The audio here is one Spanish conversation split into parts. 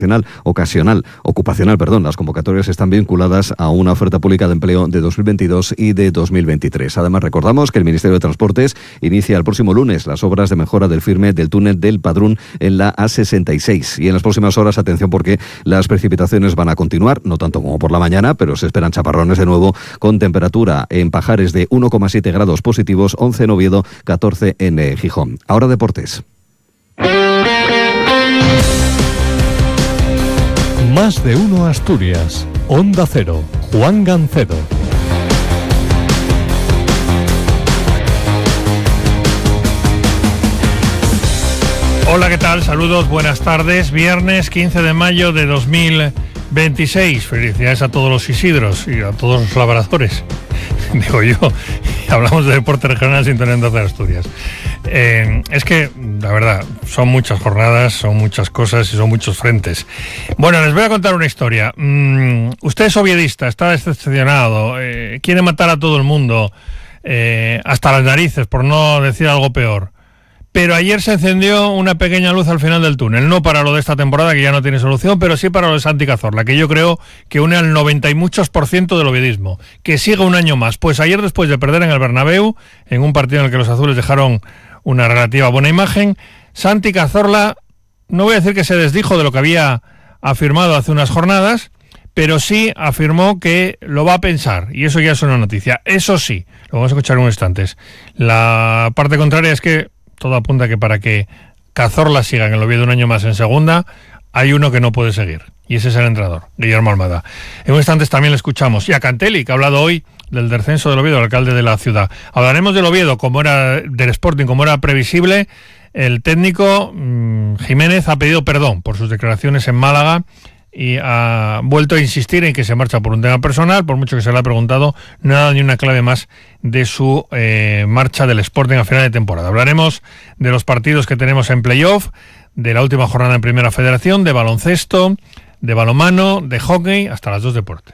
ocupacional. Las convocatorias están vinculadas a una oferta pública de empleo de 2022 y de 2023. Además, recordamos que el Ministerio de Transportes inicia el próximo lunes las obras de mejora del firme del túnel del Padrún en la A66. Y en las próximas horas, atención, porque las precipitaciones van a continuar, no tanto como por la mañana, pero se esperan chaparrones de nuevo, con temperatura en Pajares de 1,7 grados positivos, 11 en Oviedo, 14 en Gijón. Ahora deportes. Más de uno Asturias. Onda Cero. Juan Gancedo. Hola, ¿qué tal? Saludos, buenas tardes. Viernes 15 de mayo de 2026. Felicidades a todos los Isidros y a todos los labradores. Digo yo, hablamos de deporte regional sin tener Onda Cero Asturias. Es que, la verdad, son muchas jornadas, son muchas cosas y son muchos frentes. Bueno, les voy a contar una historia. Usted es oviedista, está decepcionado, quiere matar a todo el mundo, hasta las narices, por no decir algo peor. Pero ayer se encendió una pequeña luz al final del túnel, no para lo de esta temporada, que ya no tiene solución, pero sí para lo de Santi Cazorla, que yo creo que une al 90 y muchos % del oviedismo, que siga un año más. Pues ayer, después de perder en el Bernabéu, en un partido en el que los azules dejaron una relativa buena imagen, Santi Cazorla, no voy a decir que se desdijo de lo que había afirmado hace unas jornadas, pero sí afirmó que lo va a pensar, y eso ya es una noticia. Eso sí, lo vamos a escuchar en unos instantes. La parte contraria es que todo apunta que para que Cazorla siga en el Oviedo un año más en segunda, hay uno que no puede seguir, y ese es el entrenador, Guillermo Almada. En unos instantes también le escuchamos. Y a Cantelli, que ha hablado hoy del descenso del Oviedo, el alcalde de la ciudad. Hablaremos del Oviedo, del Sporting, como era previsible. El técnico Jiménez ha pedido perdón por sus declaraciones en Málaga y ha vuelto a insistir en que se marcha por un tema personal, por mucho que se le ha preguntado, no ha dado ni una clave más de su marcha del Sporting a final de temporada. Hablaremos de los partidos que tenemos en playoff, de la última jornada en Primera Federación, de baloncesto, de balonmano, de hockey, hasta las 2 deportes.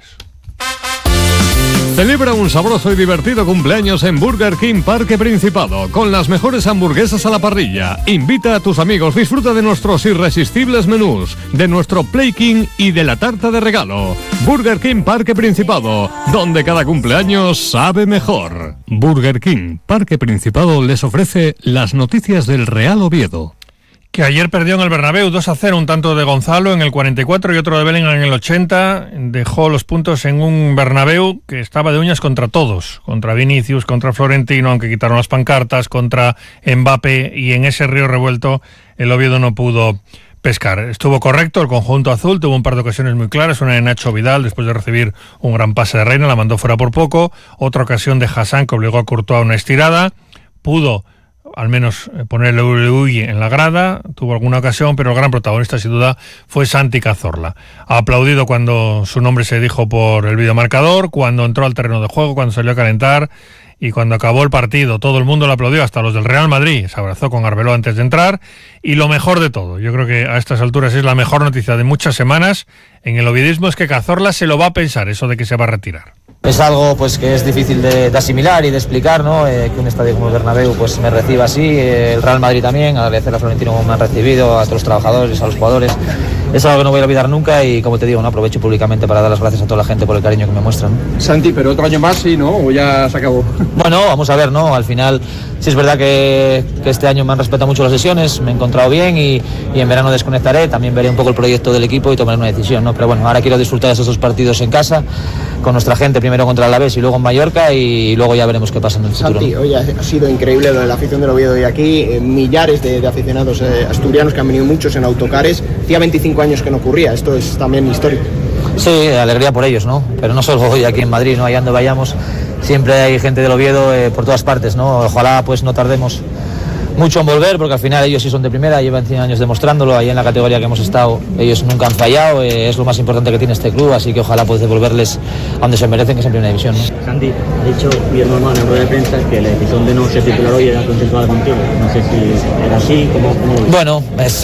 Celebra un sabroso y divertido cumpleaños en Burger King Parque Principado, con las mejores hamburguesas a la parrilla. Invita a tus amigos, disfruta de nuestros irresistibles menús, de nuestro Play King y de la tarta de regalo. Burger King Parque Principado, donde cada cumpleaños sabe mejor. Burger King Parque Principado les ofrece las noticias del Real Oviedo. Que ayer perdió en el Bernabéu 2-0, un tanto de Gonzalo en el 44 y otro de Bellingham en el 80. Dejó los puntos en un Bernabéu que estaba de uñas contra todos, contra Vinicius, contra Florentino, aunque quitaron las pancartas, contra Mbappé, y en ese río revuelto el Oviedo no pudo pescar. Estuvo correcto el conjunto azul, tuvo un par de ocasiones muy claras, una de Nacho Vidal después de recibir un gran pase de Reina, la mandó fuera por poco, otra ocasión de Hassan que obligó a Courtois a una estirada, pudo al menos ponerle Uy en la grada, tuvo alguna ocasión, pero el gran protagonista sin duda fue Santi Cazorla. Ha aplaudido cuando su nombre se dijo por el videomarcador, cuando entró al terreno de juego, cuando salió a calentar y cuando acabó el partido. Todo el mundo lo aplaudió, hasta los del Real Madrid. Se abrazó con Arbeloa antes de entrar. Y lo mejor de todo, yo creo que a estas alturas es la mejor noticia de muchas semanas en el oviedismo, es que Cazorla se lo va a pensar, eso de que se va a retirar. Es algo pues que es difícil de asimilar y de explicar, ¿no? Que un estadio como el Bernabéu pues me reciba así, el Real Madrid también, agradecer a Florentino como me han recibido, a todos los trabajadores, a los jugadores. Es algo que no voy a olvidar nunca y, como te digo, ¿no? Aprovecho públicamente para dar las gracias a toda la gente por el cariño que me muestran. Santi, pero otro año más sí, ¿no? ¿O ya se acabó? Bueno, vamos a ver, ¿no? Al final sí es verdad que este año me han respetado mucho las sesiones, me he encontrado bien y en verano desconectaré, también veré un poco el proyecto del equipo y tomaré una decisión, ¿no? Pero bueno, ahora quiero disfrutar de esos 2 partidos en casa, con nuestra gente, primero contra el Alavés y luego en Mallorca, y luego ya veremos qué pasa en el futuro. Santi, hoy ha sido increíble lo de la afición del Oviedo y aquí millares de aficionados asturianos que han venido muchos en autocares. Hacía 25 años que no ocurría, esto es también histórico. Sí, alegría por ellos, ¿no? Pero no solo hoy aquí en Madrid, ¿no? Allá donde vayamos siempre hay gente del Oviedo por todas partes, ¿no? Ojalá pues no tardemos mucho en volver, porque al final ellos sí son de primera, llevan 100 años demostrándolo, ahí en la categoría que hemos estado ellos nunca han fallado, es lo más importante que tiene este club, así que ojalá pueda devolverles a donde se merecen, que es en primera división, ¿no? Santi, ha dicho Guillermo Almada en rueda de prensa que la decisión de no ser titular hoy era consensuada contigo, no sé si era así, ¿cómo? Bueno,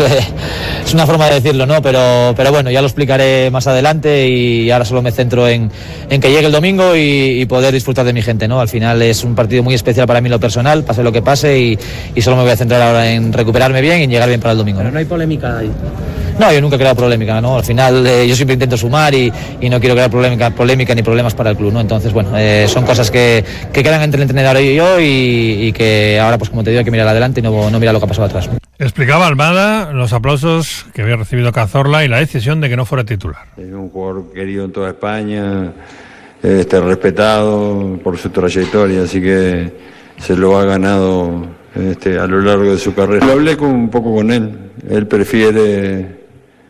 es una forma de decirlo, ¿no? Pero bueno, ya lo explicaré más adelante y ahora solo me centro en que llegue el domingo y poder disfrutar de mi gente, ¿no? Al final es un partido muy especial para mí en lo personal, pase lo que pase, y solo me voy a centrar ahora en recuperarme bien y llegar bien para el domingo, ¿no? Pero no hay polémica ahí. No, yo nunca he creado polémica, ¿no? Al final yo siempre intento sumar y no quiero crear polémica ni problemas para el club, ¿no? Entonces, bueno, son cosas que quedan entre el entrenador y yo y que ahora, pues como te digo, hay que mirar adelante y no mirar lo que ha pasado atrás. Explicaba Almada los aplausos que había recibido Cazorla y la decisión de que no fuera titular. Es un jugador querido en toda España, respetado por su trayectoria, así que se lo ha ganado a lo largo de su carrera. Lo hablé un poco con él prefiere,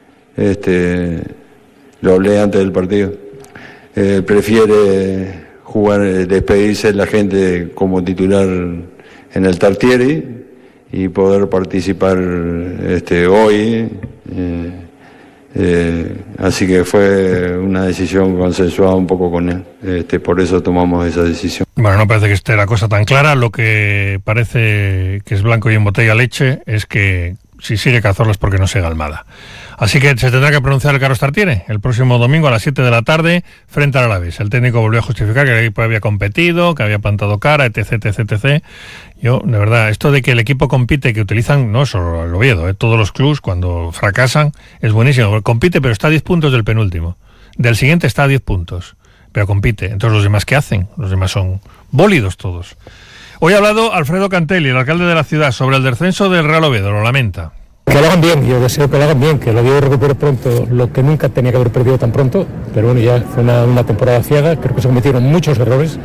lo hablé antes del partido, prefiere jugar, despedirse de la gente como titular en el Tartiere y poder participar hoy, así que fue una decisión consensuada un poco con él, por eso tomamos esa decisión. Bueno, no parece que esté la cosa tan clara. Lo que parece que es blanco y en botella leche es que si sigue Cazorla es porque no sigue Almada. Así que se tendrá que pronunciar el Carlos Tartiere el próximo domingo a las 7 de la tarde frente al Alavés. El técnico volvió a justificar que el equipo había competido, que había plantado cara, etc. Yo, de verdad, esto de que el equipo compite, que utilizan, no solo el Oviedo, todos los clubs cuando fracasan, es buenísimo. Compite, pero está a 10 puntos del penúltimo. Del siguiente está a 10 puntos, pero compite. Entonces, ¿los demás qué hacen? Los demás son bólidos todos. Hoy ha hablado Alfredo Cantelli, el alcalde de la ciudad, sobre el descenso del Real Oviedo. Lo lamenta. Que lo hagan bien, yo deseo que lo hagan bien, que el Oviedo recupere pronto lo que nunca tenía que haber perdido tan pronto, pero bueno, ya fue una temporada ciega, creo que se cometieron muchos errores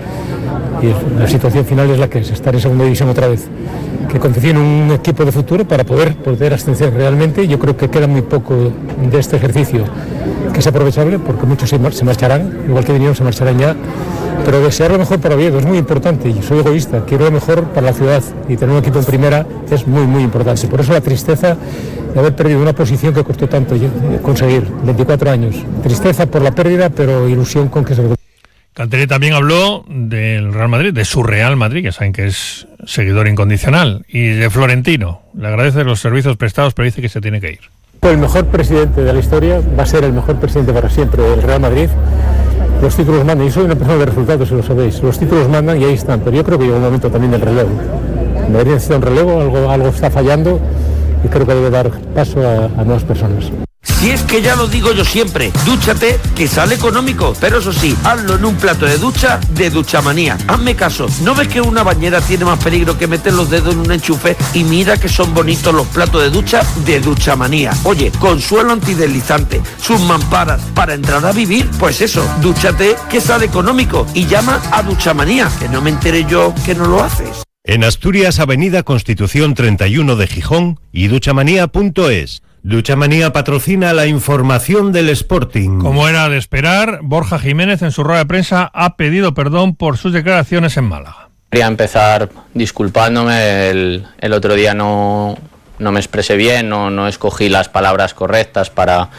y la situación final es la que es, estar en segunda división otra vez. Que confeccione un equipo de futuro para poder ascender realmente. Yo creo que queda muy poco de este ejercicio que es aprovechable, porque muchos se marcharán, igual que vinieron se marcharán ya, pero desear lo mejor para Oviedo es muy importante. Yo soy egoísta, quiero lo mejor para la ciudad y tener un equipo en primera es muy, muy importante. Por eso la tristeza de haber perdido una posición que costó tanto conseguir, 24 años. Tristeza por la pérdida, pero ilusión con que se recupere. Cantelli también habló del Real Madrid, de su Real Madrid, que saben que es seguidor incondicional, y de Florentino. Le agradece los servicios prestados, pero dice que se tiene que ir. El mejor presidente de la historia va a ser el mejor presidente para siempre del Real Madrid. Los títulos mandan, yo soy una persona de resultados, si lo sabéis. Los títulos mandan y ahí están, pero yo creo que llega un momento también del relevo. Madrid necesita un relevo, algo está fallando y creo que debe dar paso a nuevas personas. Si es que ya lo digo yo siempre, dúchate que sale económico, pero eso sí, hazlo en un plato de ducha de Duchamanía. Hazme caso, ¿no ves que una bañera tiene más peligro que meter los dedos en un enchufe? Y mira que son bonitos los platos de ducha de Duchamanía. Oye, con suelo antideslizante, sus mamparas, para entrar a vivir, pues eso, dúchate que sale económico y llama a Duchamanía, que no me enteré yo que no lo haces. En Asturias, Avenida Constitución 31 de Gijón y duchamanía.es. Duchamanía patrocina la información del Sporting. Como era de esperar, Borja Jiménez en su rueda de prensa ha pedido perdón por sus declaraciones en Málaga. Quería empezar disculpándome, el otro día no me expresé bien, no escogí las palabras correctas para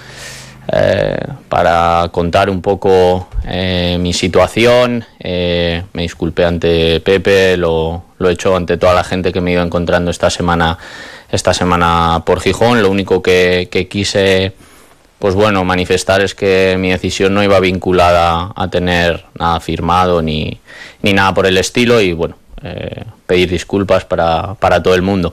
contar un poco mi situación. Me disculpé ante Pepe, lo he hecho ante toda la gente que me he ido encontrando esta semana por Gijón. Lo único que quise, pues bueno, manifestar es que mi decisión no iba vinculada a tener nada firmado ni nada por el estilo y bueno, pedir disculpas para todo el mundo.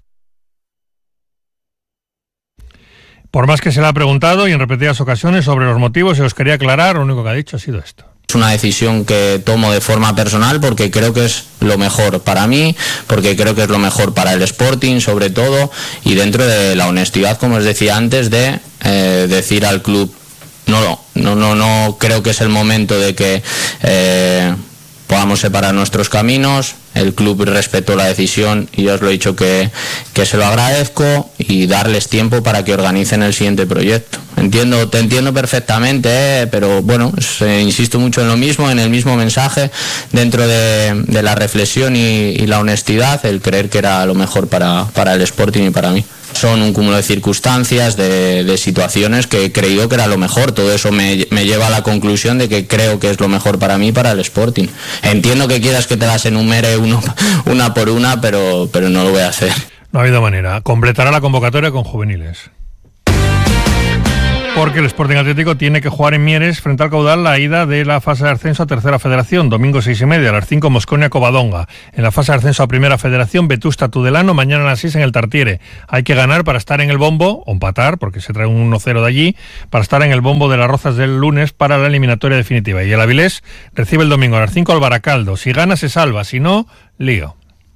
Por más que se le ha preguntado y en repetidas ocasiones sobre los motivos, se os quería aclarar, lo único que ha dicho ha sido esto. Es una decisión que tomo de forma personal porque creo que es lo mejor para mí, porque creo que es lo mejor para el Sporting sobre todo, y dentro de la honestidad, como os decía antes, de decir al club no creo que es el momento de que podamos separar nuestros caminos. El club respetó la decisión y yo os lo he dicho que se lo agradezco, y darles tiempo para que organicen el siguiente proyecto. Te entiendo perfectamente, pero bueno, insisto mucho en lo mismo, en el mismo mensaje, dentro de la reflexión y la honestidad, el creer que era lo mejor para el Sporting y para mí. Son un cúmulo de circunstancias, de situaciones que he creído que era lo mejor. Todo eso me lleva a la conclusión de que creo que es lo mejor para mí y para el Sporting. Entiendo que quieras que te las enumere una por una, pero no lo voy a hacer. No ha habido manera. Completará la convocatoria con juveniles. porque el Sporting Atlético tiene que jugar en Mieres frente al Caudal la ida de la fase de ascenso a Tercera Federación, domingo 6:30, a las 5 Mosconia Covadonga. En la fase de ascenso a Primera Federación, Vetusta Tudelano, mañana a las 6 en el Tartiere. Hay que ganar para estar en el bombo, o empatar, porque se trae un 1-0 de allí, para estar en el bombo de las Rozas del lunes para la eliminatoria definitiva. Y el Avilés recibe el domingo a las 5 al Baracaldo. Si gana se salva, si no, lío.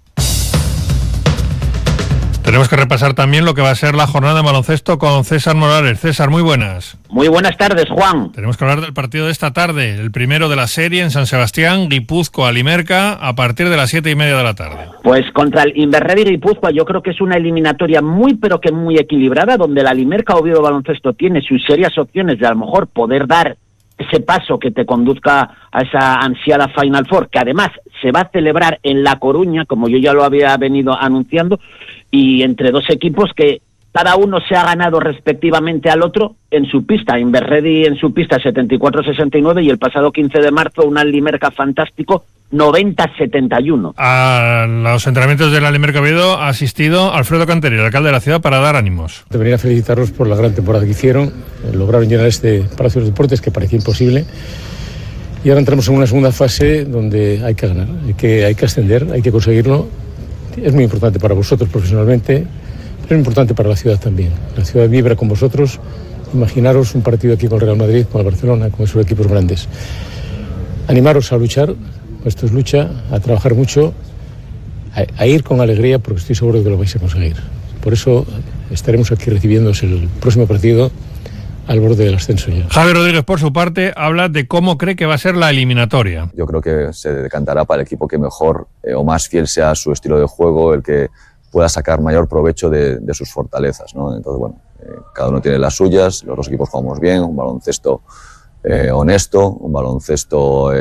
Tenemos que repasar también lo que va a ser la jornada de baloncesto con César Morales. César, muy buenas. Muy buenas tardes, Juan. Tenemos que hablar del partido de esta tarde, el primero de la serie en San Sebastián, Guipúzcoa-Limerca, a partir de las 7:30 de la tarde. Pues contra el Inverredi Guipúzcoa yo creo que es una eliminatoria muy pero que muy equilibrada, donde la Limerca Oviedo Baloncesto tiene sus serias opciones de a lo mejor poder dar ese paso que te conduzca a esa ansiada Final Four, que además se va a celebrar en La Coruña, como yo ya lo había venido anunciando, y entre dos equipos que cada uno se ha ganado respectivamente al otro en su pista. Inverredi en su pista 74-69 y el pasado 15 de marzo una Limerca fantástico 90-71. A los entrenamientos de la Limerca Oviedo ha asistido Alfredo Canteri, el alcalde de la ciudad, para dar ánimos. Debería felicitarlos por la gran temporada que hicieron. Lograron llenar este Palacio de los Deportes, que parecía imposible. Y ahora entramos en una segunda fase donde hay que ganar, hay que ascender, hay que conseguirlo. Es muy importante para vosotros profesionalmente, pero es importante para la ciudad también. La ciudad vibra con vosotros. Imaginaros un partido aquí con el Real Madrid, con el Barcelona, con esos equipos grandes. Animaros a luchar, esto es lucha, a trabajar mucho, a ir con alegría, porque estoy seguro de que lo vais a conseguir. Por eso estaremos aquí recibiéndoos el próximo partido al borde del ascenso ya. Javi Rodríguez, por su parte, habla de cómo cree que va a ser la eliminatoria. Yo creo que se decantará para el equipo que mejor o más fiel sea a su estilo de juego, el que pueda sacar mayor provecho de sus fortalezas, ¿no? Entonces, bueno, cada uno tiene las suyas, los dos equipos jugamos bien, un baloncesto honesto, un baloncesto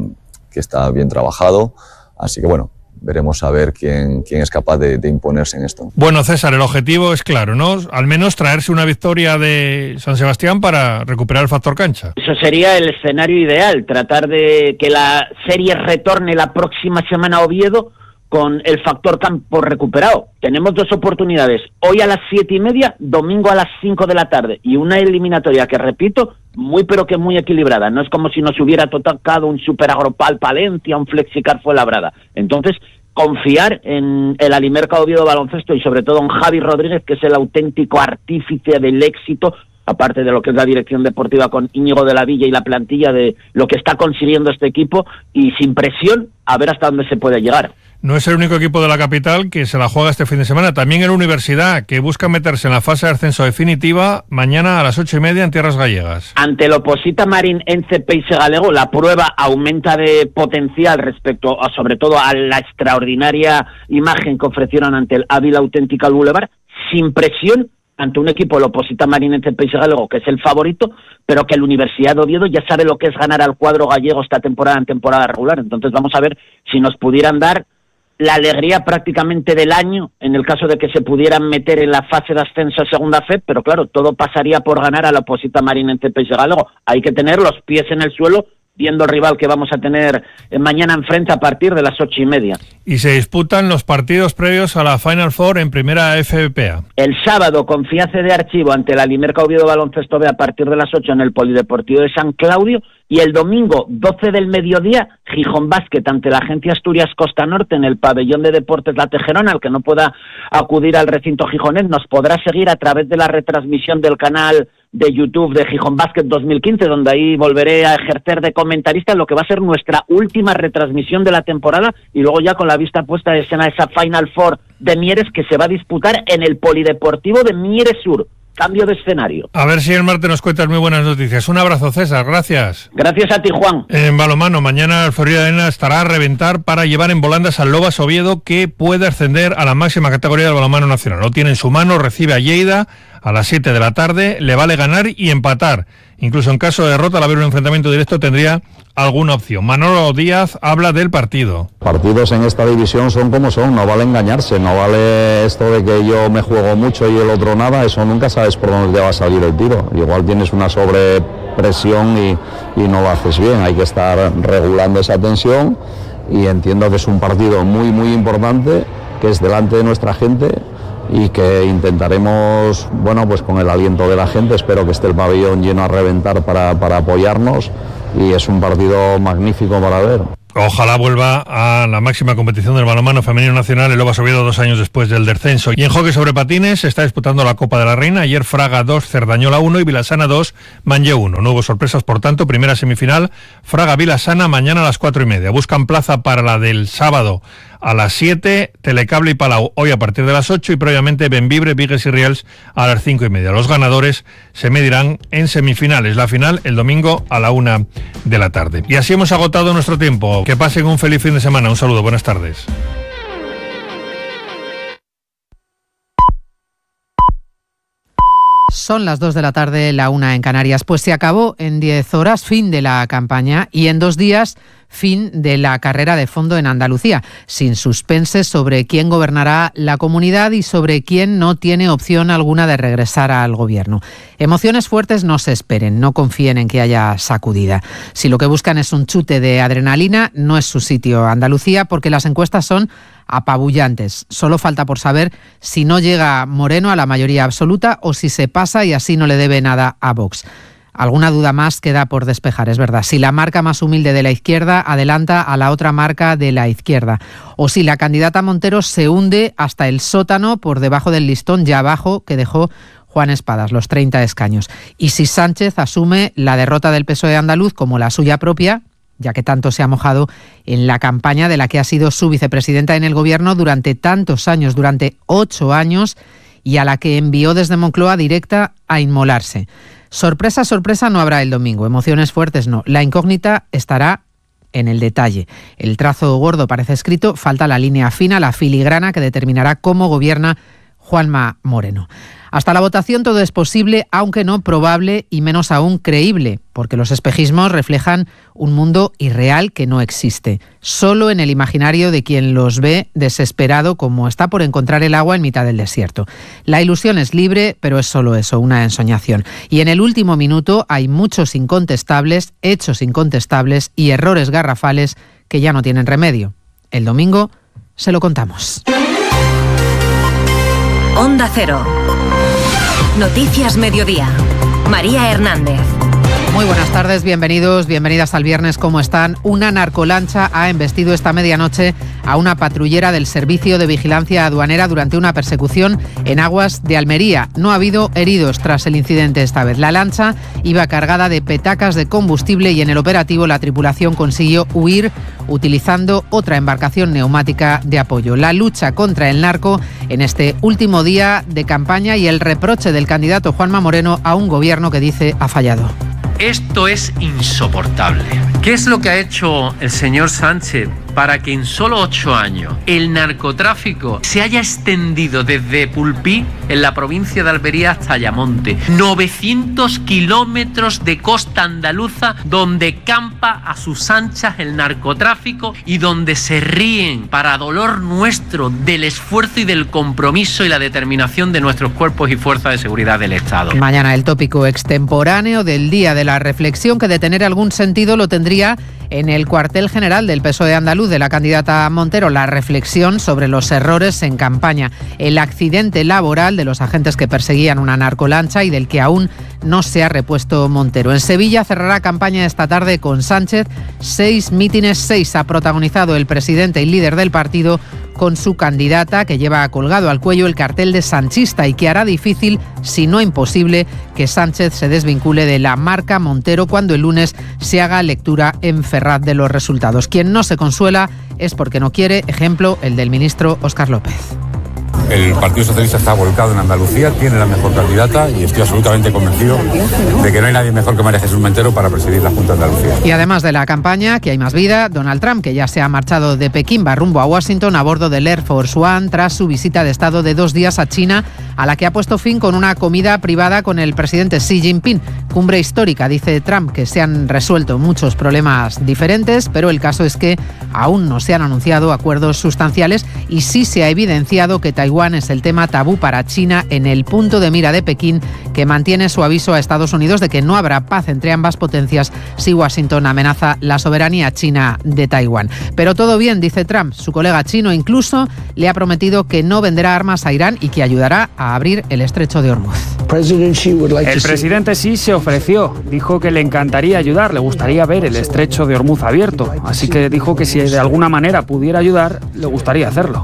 que está bien trabajado, así que bueno, veremos a ver quién es capaz de imponerse en esto. Bueno, César, el objetivo es claro, ¿no? Al menos traerse una victoria de San Sebastián para recuperar el factor cancha. Eso sería el escenario ideal, tratar de que la serie retorne la próxima semana a Oviedo con el factor campo recuperado. Tenemos dos oportunidades, hoy a las 7:30, domingo a las 5 de la tarde, y una eliminatoria que, repito, muy pero que muy equilibrada. No es como si nos hubiera tocado un Super Agropal Palencia, un Flexicar Fuenlabrada. Entonces, confiar en el Alimerca Oviedo Baloncesto y sobre todo en Javi Rodríguez, que es el auténtico artífice del éxito, aparte de lo que es la dirección deportiva con Íñigo de la Villa y la plantilla, de lo que está consiguiendo este equipo, y sin presión, a ver hasta dónde se puede llegar. No es el único equipo de la capital que se la juega este fin de semana. También el Universidad, que busca meterse en la fase de ascenso definitiva mañana a las 8:30 en tierras gallegas. Ante el Oposita Marín Ence Peixe Galego, la prueba aumenta de potencial respecto a, sobre todo, a la extraordinaria imagen que ofrecieron ante el Ávila Auténtica Boulevard, sin presión ante un equipo, el Oposita Marín Ence Peixe Galego, que es el favorito, pero que el Universidad de Oviedo ya sabe lo que es ganar al cuadro gallego esta temporada en temporada regular. Entonces vamos a ver si nos pudieran dar la alegría prácticamente del año, en el caso de que se pudieran meter en la fase de ascenso a segunda fe, pero claro, todo pasaría por ganar a la Oposita Marín Ence Peixe Galego. Hay que tener los pies en el suelo, viendo el rival que vamos a tener mañana enfrente a partir de las 8:30. Y se disputan los partidos previos a la Final Four en primera FBPA. El sábado, Confianza de Archivo ante la Limerca Oviedo Baloncesto B a partir de las 8 en el Polideportivo de San Claudio. Y el domingo, 12 del mediodía, Gijón Basket ante la Agencia Asturias Costa Norte en el Pabellón de Deportes La Tejerona. Al que no pueda acudir al recinto gijonés nos podrá seguir a través de la retransmisión del canal de YouTube de Gijón Basket 2015, donde ahí volveré a ejercer de comentarista en lo que va a ser nuestra última retransmisión de la temporada, y luego ya con la vista puesta en escena esa Final Four de Mieres que se va a disputar en el Polideportivo de Mieres Sur. Cambio de escenario. A ver si el martes nos cuentas muy buenas noticias. Un abrazo, César, gracias. Gracias a ti, Juan. En balonmano, mañana el Florida Arena estará a reventar para llevar en volandas al Lobas Oviedo, que puede ascender a la máxima categoría del balonmano nacional. Lo tiene en su mano, recibe a Lleida a las 7 de la tarde, le vale ganar y empatar. Incluso en caso de derrota, al haber un enfrentamiento directo, tendría alguna opción. Manolo Díaz habla del partido. Partidos en esta división son como son, no vale engañarse, no vale esto de que yo me juego mucho y el otro nada, eso nunca sabes por dónde te va a salir el tiro. Igual tienes una sobrepresión y no lo haces bien, hay que estar regulando esa tensión, y entiendo que es un partido muy muy importante, que es delante de nuestra gente, y que intentaremos, bueno, pues con el aliento de la gente, espero que esté el pabellón lleno a reventar para apoyarnos, y es un partido magnífico para ver. Ojalá vuelva a la máxima competición del balonmano femenino nacional el Lobas Oviedo 2 años después del descenso. Y en hockey sobre patines se está disputando la Copa de la Reina. Ayer Fraga 2, Cerdañola 1 y Vilassana 2, Manlleu 1. No hubo sorpresas, por tanto, primera semifinal, Fraga-Vilassana mañana a las 4:30. Buscan plaza para la del sábado a las 7, Telecable y Palau hoy a partir de las 8 y previamente Benvibre, Vigues y Riels a las 5:30. Los ganadores se medirán en semifinales. La final el domingo a la 1 de la tarde. Y así hemos agotado nuestro tiempo. Que pasen un feliz fin de semana. Un saludo, buenas tardes. Son las 2 de la tarde, la 1 en Canarias. Pues se acabó en 10 horas, fin de la campaña, y en 2 días, fin de la carrera de fondo en Andalucía, sin suspense sobre quién gobernará la comunidad y sobre quién no tiene opción alguna de regresar al gobierno. Emociones fuertes no se esperen, no confíen en que haya sacudida. Si lo que buscan es un chute de adrenalina, no es su sitio Andalucía, porque las encuestas son apabullantes. Solo falta por saber si no llega Moreno a la mayoría absoluta o si se pasa y así no le debe nada a Vox. Alguna duda más queda por despejar, es verdad. Si la marca más humilde de la izquierda adelanta a la otra marca de la izquierda. O si la candidata Montero se hunde hasta el sótano por debajo del listón ya abajo que dejó Juan Espadas, los 30 escaños. Y si Sánchez asume la derrota del PSOE andaluz como la suya propia, ya que tanto se ha mojado en la campaña de la que ha sido su vicepresidenta en el gobierno durante tantos años, durante 8 años, y a la que envió desde Moncloa directa a inmolarse. Sorpresa, sorpresa no habrá el domingo, emociones fuertes no. La incógnita estará en el detalle. El trazo gordo parece escrito, falta la línea fina, la filigrana que determinará cómo gobierna Juanma Moreno. Hasta la votación todo es posible, aunque no probable y menos aún creíble, porque los espejismos reflejan un mundo irreal que no existe, solo en el imaginario de quien los ve desesperado como está por encontrar el agua en mitad del desierto. La ilusión es libre, pero es solo eso, una ensoñación. Y en el último minuto hay muchos incontestables, hechos incontestables y errores garrafales que ya no tienen remedio. El domingo se lo contamos. Onda Cero. Noticias Mediodía. María Hernández. Muy buenas tardes, bienvenidos, bienvenidas al viernes, ¿cómo están? Una narcolancha ha embestido esta medianoche a una patrullera del Servicio de Vigilancia Aduanera durante una persecución en aguas de Almería. No ha habido heridos tras el incidente esta vez. La lancha iba cargada de petacas de combustible y en el operativo la tripulación consiguió huir utilizando otra embarcación neumática de apoyo. La lucha contra el narco en este último día de campaña y el reproche del candidato Juanma Moreno a un gobierno que dice ha fallado. Esto es insoportable. ¿Qué es lo que ha hecho el señor Sánchez para que en solo 8 años el narcotráfico se haya extendido desde Pulpí, en la provincia de Almería, hasta Ayamonte? 900 kilómetros de costa andaluza donde campa a sus anchas el narcotráfico y donde se ríen, para dolor nuestro, del esfuerzo y del compromiso y la determinación de nuestros cuerpos y fuerzas de seguridad del Estado. Mañana el tópico extemporáneo del día de la reflexión, que de tener algún sentido lo tendría en el cuartel general del PSOE andaluz de la candidata Montero, la reflexión sobre los errores en campaña, el accidente laboral de los agentes que perseguían una narcolancha y del que aún no se ha repuesto Montero. En Sevilla cerrará campaña esta tarde con Sánchez. 6 mítines, 6 ha protagonizado el presidente y líder del partido con su candidata, que lleva colgado al cuello el cartel de sanchista y que hará difícil, si no imposible, que Sánchez se desvincule de la marca Montero cuando el lunes se haga lectura en Ferraz de los resultados. Quien no se consuela es porque no quiere, ejemplo, el del ministro Óscar López. El Partido Socialista está volcado en Andalucía, tiene la mejor candidata y estoy absolutamente convencido de que no hay nadie mejor que María Jesús Montero para presidir la Junta de Andalucía. Y además de la campaña, que hay más vida, Donald Trump, que ya se ha marchado de Pekín, va rumbo a Washington a bordo del Air Force One tras su visita de Estado de 2 días a China, a la que ha puesto fin con una comida privada con el presidente Xi Jinping. cumbre histórica. Dice Trump que se han resuelto muchos problemas diferentes, pero el caso es que aún no se han anunciado acuerdos sustanciales y sí se ha evidenciado que Taiwán es el tema tabú para China, en el punto de mira de Pekín, que mantiene su aviso a Estados Unidos de que no habrá paz entre ambas potencias si Washington amenaza la soberanía china de Taiwán. Pero todo bien, dice Trump. Su colega chino incluso le ha prometido que no venderá armas a Irán y que ayudará a abrir el estrecho de Hormuz. El presidente Xi se ofreció, dijo que le encantaría ayudar, le gustaría ver el estrecho de Hormuz abierto, así que dijo que si de alguna manera pudiera ayudar, le gustaría hacerlo.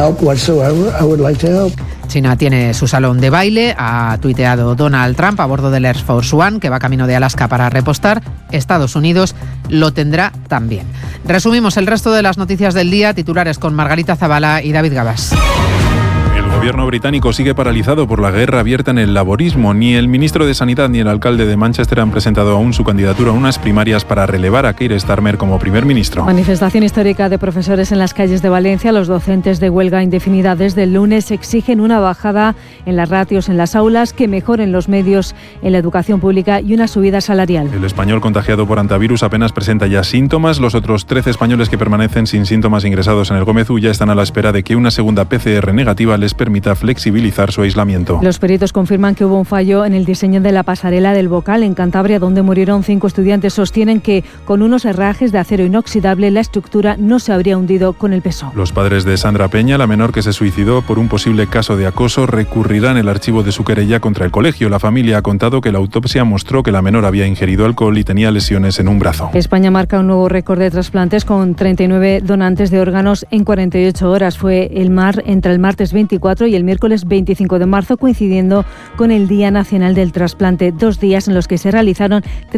China tiene su salón de baile, ha tuiteado Donald Trump a bordo del Air Force One, que va camino de Alaska para repostar. Estados Unidos lo tendrá también. Resumimos el resto de las noticias del día, titulares con Margarita Zavala y David Gabás. El gobierno británico sigue paralizado por la guerra abierta en el laborismo. Ni el ministro de Sanidad ni el alcalde de Manchester han presentado aún su candidatura a unas primarias para relevar a Keir Starmer como primer ministro. Manifestación histórica de profesores en las calles de Valencia. Los docentes de huelga indefinida desde el lunes exigen una bajada en las ratios en las aulas, que mejoren los medios en la educación pública y una subida salarial. El español contagiado por antivirus apenas presenta ya síntomas. Los otros 13 españoles que permanecen sin síntomas ingresados en el Gómez Ulla están a la espera de que una segunda PCR negativa les permita flexibilizar su aislamiento. Los peritos confirman que hubo un fallo en el diseño de la pasarela del Bocal en Cantabria, donde murieron 5 estudiantes. Sostienen que con unos herrajes de acero inoxidable la estructura no se habría hundido con el peso. Los padres de Sandra Peña, la menor que se suicidó por un posible caso de acoso, recurrirán el archivo de su querella contra el colegio. La familia ha contado que la autopsia mostró que la menor había ingerido alcohol y tenía lesiones en un brazo. España marca un nuevo récord de trasplantes con 39 donantes de órganos en 48 horas. Fue entre el martes 24 y el miércoles 25 de marzo, coincidiendo con el Día Nacional del Trasplante, 2 días en los que se realizaron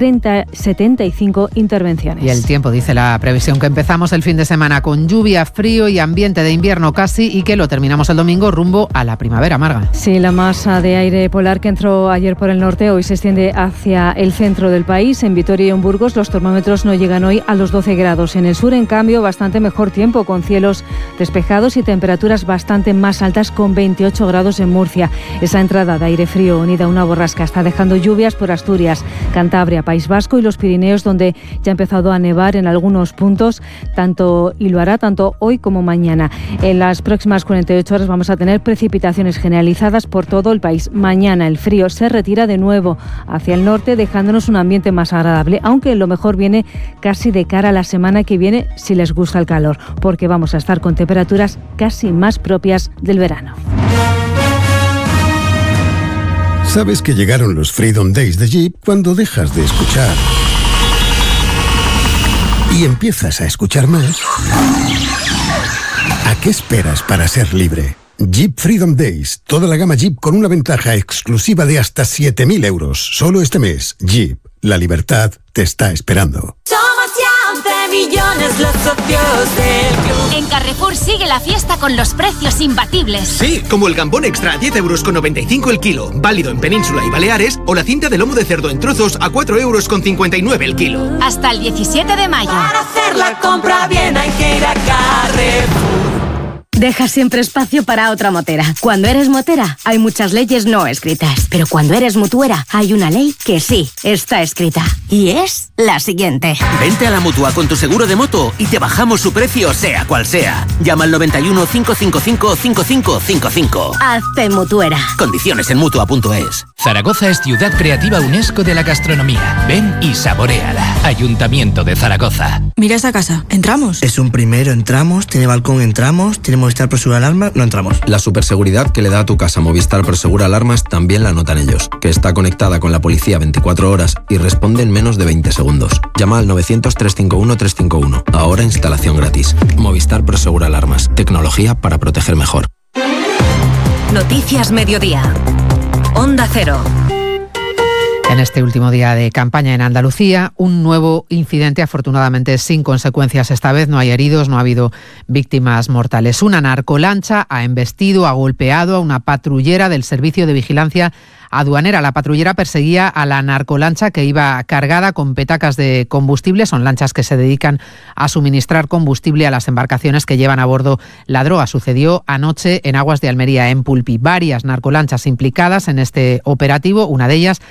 75 intervenciones. Y el tiempo, dice la previsión, que empezamos el fin de semana con lluvia, frío y ambiente de invierno casi, y que lo terminamos el domingo rumbo a la primavera, Marga. Sí, la masa de aire polar que entró ayer por el norte hoy se extiende hacia el centro del país. En Vitoria y en Burgos los termómetros no llegan hoy a los 12 grados. En el sur, en cambio, bastante mejor tiempo, con cielos despejados y temperaturas bastante más altas, con 28 grados en Murcia. Esa entrada de aire frío unida a una borrasca está dejando lluvias por Asturias, Cantabria, País Vasco y los Pirineos, donde ya ha empezado a nevar en algunos puntos, y lo hará tanto hoy como mañana. En las próximas 48 horas vamos a tener precipitaciones generalizadas por todo el país. Mañana el frío se retira de nuevo hacia el norte, dejándonos un ambiente más agradable, aunque lo mejor viene casi de cara a la semana que viene, si les gusta el calor, porque vamos a estar con temperaturas casi más propias del verano. Sabes que llegaron los Freedom Days de Jeep cuando dejas de escuchar y empiezas a escuchar más. ¿A qué esperas para ser libre? Jeep Freedom Days, toda la gama Jeep con una ventaja exclusiva de hasta 7.000 euros. Solo este mes, Jeep, la libertad te está esperando. Somos ya 11 millones los socios del club. En Carrefour sigue la fiesta con los precios imbatibles. Sí, como el gambón extra a 10,95 € el kilo, válido en Península y Baleares, o la cinta de lomo de cerdo en trozos a 4,59 € el kilo. Hasta el 17 de mayo. Para hacer la compra bien hay que ir a Carrefour. Deja siempre espacio para otra motera. Cuando eres motera, hay muchas leyes no escritas. Pero cuando eres mutuera, hay una ley que sí está escrita. Y es la siguiente. Vente a la Mutua con tu seguro de moto y te bajamos su precio, sea cual sea. Llama al 91 555 5555. Hazte mutuera. Condiciones en Mutua.es. Zaragoza es ciudad creativa UNESCO de la gastronomía. Ven y saboréala. Ayuntamiento de Zaragoza. Mira esa casa. ¿Entramos? Es un primero, entramos. Tiene balcón, entramos. Tiene Movistar Prosegur Alarmas, no entramos. La superseguridad que le da a tu casa Movistar Prosegur Alarmas también la notan ellos, que está conectada con la policía 24 horas y responde en menos de 20 segundos. Llama al 900-351-351. Ahora instalación gratis. Movistar Prosegur Alarmas. Tecnología para proteger mejor. Noticias Mediodía. Onda Cero. En este último día de campaña en Andalucía, un nuevo incidente, afortunadamente sin consecuencias. Esta vez no hay heridos, no ha habido víctimas mortales. Una narcolancha ha embestido, ha golpeado a una patrullera del Servicio de Vigilancia Aduanera. La patrullera perseguía a la narcolancha que iba cargada con petacas de combustible. Son lanchas que se dedican a suministrar combustible a las embarcaciones que llevan a bordo la droga. Sucedió anoche en aguas de Almería, en Pulpí. Varias narcolanchas implicadas en este operativo, una de ellas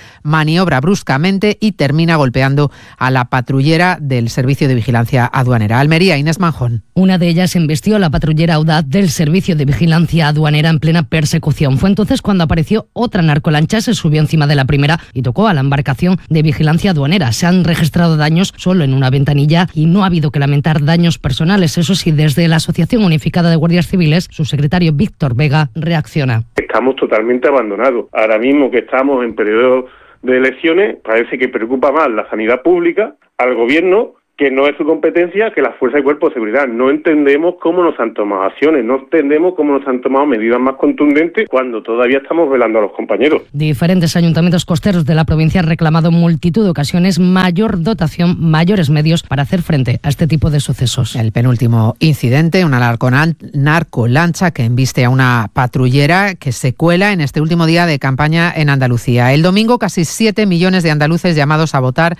maniobra bruscamente y termina golpeando a la patrullera del Servicio de Vigilancia Aduanera. Almería, Inés Manjón. Una de ellas embistió a la patrullera audaz del Servicio de Vigilancia Aduanera en plena persecución. Fue entonces cuando apareció otra narcolancha, se subió encima de la primera y tocó a la embarcación de vigilancia aduanera. Se han registrado daños solo en una ventanilla y no ha habido que lamentar daños personales. Eso sí, desde la Asociación Unificada de Guardias Civiles, su secretario Víctor Vega reacciona. Estamos totalmente abandonados. Ahora mismo que estamos en periodo de elecciones, parece que preocupa más la sanidad pública al gobierno, que no es su competencia, que las fuerzas y cuerpos de seguridad. No entendemos cómo nos han tomado acciones, no entendemos cómo nos han tomado medidas más contundentes cuando todavía estamos velando a los compañeros. Diferentes ayuntamientos costeros de la provincia han reclamado en multitud de ocasiones mayor dotación, mayores medios para hacer frente a este tipo de sucesos. El penúltimo incidente, una narcolancha que embiste a una patrullera que se cuela en este último día de campaña en Andalucía. El domingo, casi 7 millones de andaluces llamados a votar,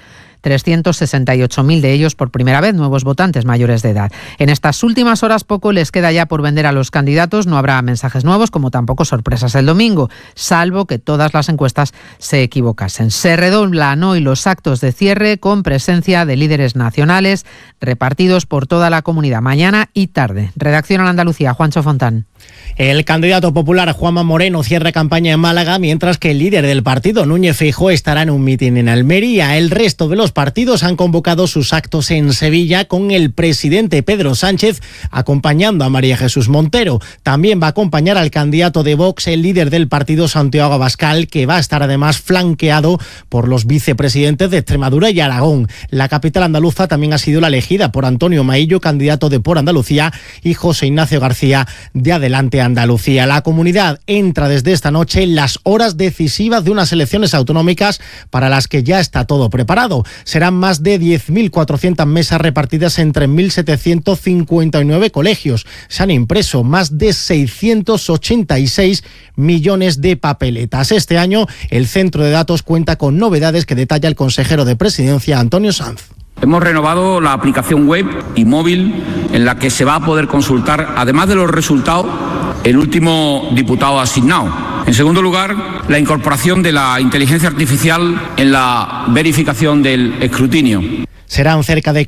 368.000 de ellos por primera vez, nuevos votantes mayores de edad. En estas últimas horas poco les queda ya por vender a los candidatos. No habrá mensajes nuevos, como tampoco sorpresas el domingo, salvo que todas las encuestas se equivocasen. Se redoblan hoy los actos de cierre con presencia de líderes nacionales repartidos por toda la comunidad, mañana y tarde. Redacción en Andalucía, Juancho Fontán. El candidato popular Juanma Moreno cierra campaña en Málaga, mientras que el líder del partido, Núñez Feijóo, estará en un mitin en Almería. El resto de los partidos han convocado sus actos en Sevilla, con el presidente Pedro Sánchez acompañando a María Jesús Montero. También va a acompañar al candidato de Vox, el líder del partido, Santiago Abascal, que va a estar además flanqueado por los vicepresidentes de Extremadura y Aragón. La capital andaluza también ha sido la elegida por Antonio Maillo, candidato de Por Andalucía, y José Ignacio García, de Adelante Andalucía. La comunidad entra desde esta noche en las horas decisivas de unas elecciones autonómicas para las que ya está todo preparado. Serán más de 10.400 mesas repartidas entre 1.759 colegios. Se han impreso más de 686 millones de papeletas. Este año el centro de datos cuenta con novedades que detalla el consejero de Presidencia, Antonio Sanz. Hemos renovado la aplicación web y móvil en la que se va a poder consultar, además de los resultados, el último diputado asignado. En segundo lugar, la incorporación de la inteligencia artificial en la verificación del escrutinio. Serán cerca de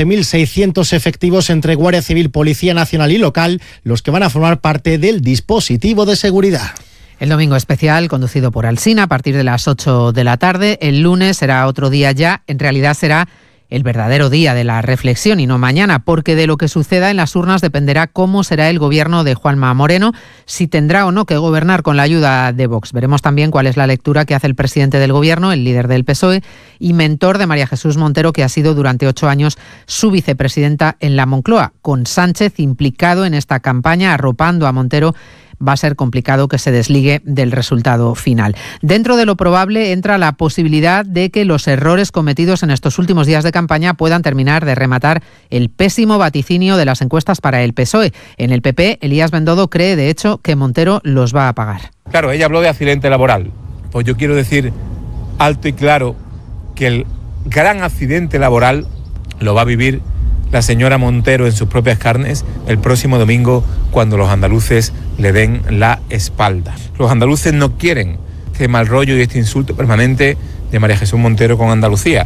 14.600 efectivos entre Guardia Civil, Policía Nacional y local los que van a formar parte del dispositivo de seguridad. El domingo especial, conducido por Alsina, a partir de las 8 de la tarde. El lunes será otro día ya. En realidad será el verdadero día de la reflexión y no mañana, porque de lo que suceda en las urnas dependerá cómo será el gobierno de Juanma Moreno, si tendrá o no que gobernar con la ayuda de Vox. Veremos también cuál es la lectura que hace el presidente del gobierno, el líder del PSOE y mentor de María Jesús Montero, que ha sido durante 8 años su vicepresidenta en la Moncloa. Con Sánchez implicado en esta campaña, arropando a Montero, va a ser complicado que se desligue del resultado final. Dentro de lo probable entra la posibilidad de que los errores cometidos en estos últimos días de campaña puedan terminar de rematar el pésimo vaticinio de las encuestas para el PSOE. En el PP, Elías Bendodo cree, de hecho, que Montero los va a pagar. Claro, ella habló de accidente laboral. Pues yo quiero decir alto y claro que el gran accidente laboral lo va a vivir la señora Montero en sus propias carnes el próximo domingo, cuando los andaluces le den la espalda. Los andaluces no quieren este mal rollo y este insulto permanente de María Jesús Montero con Andalucía.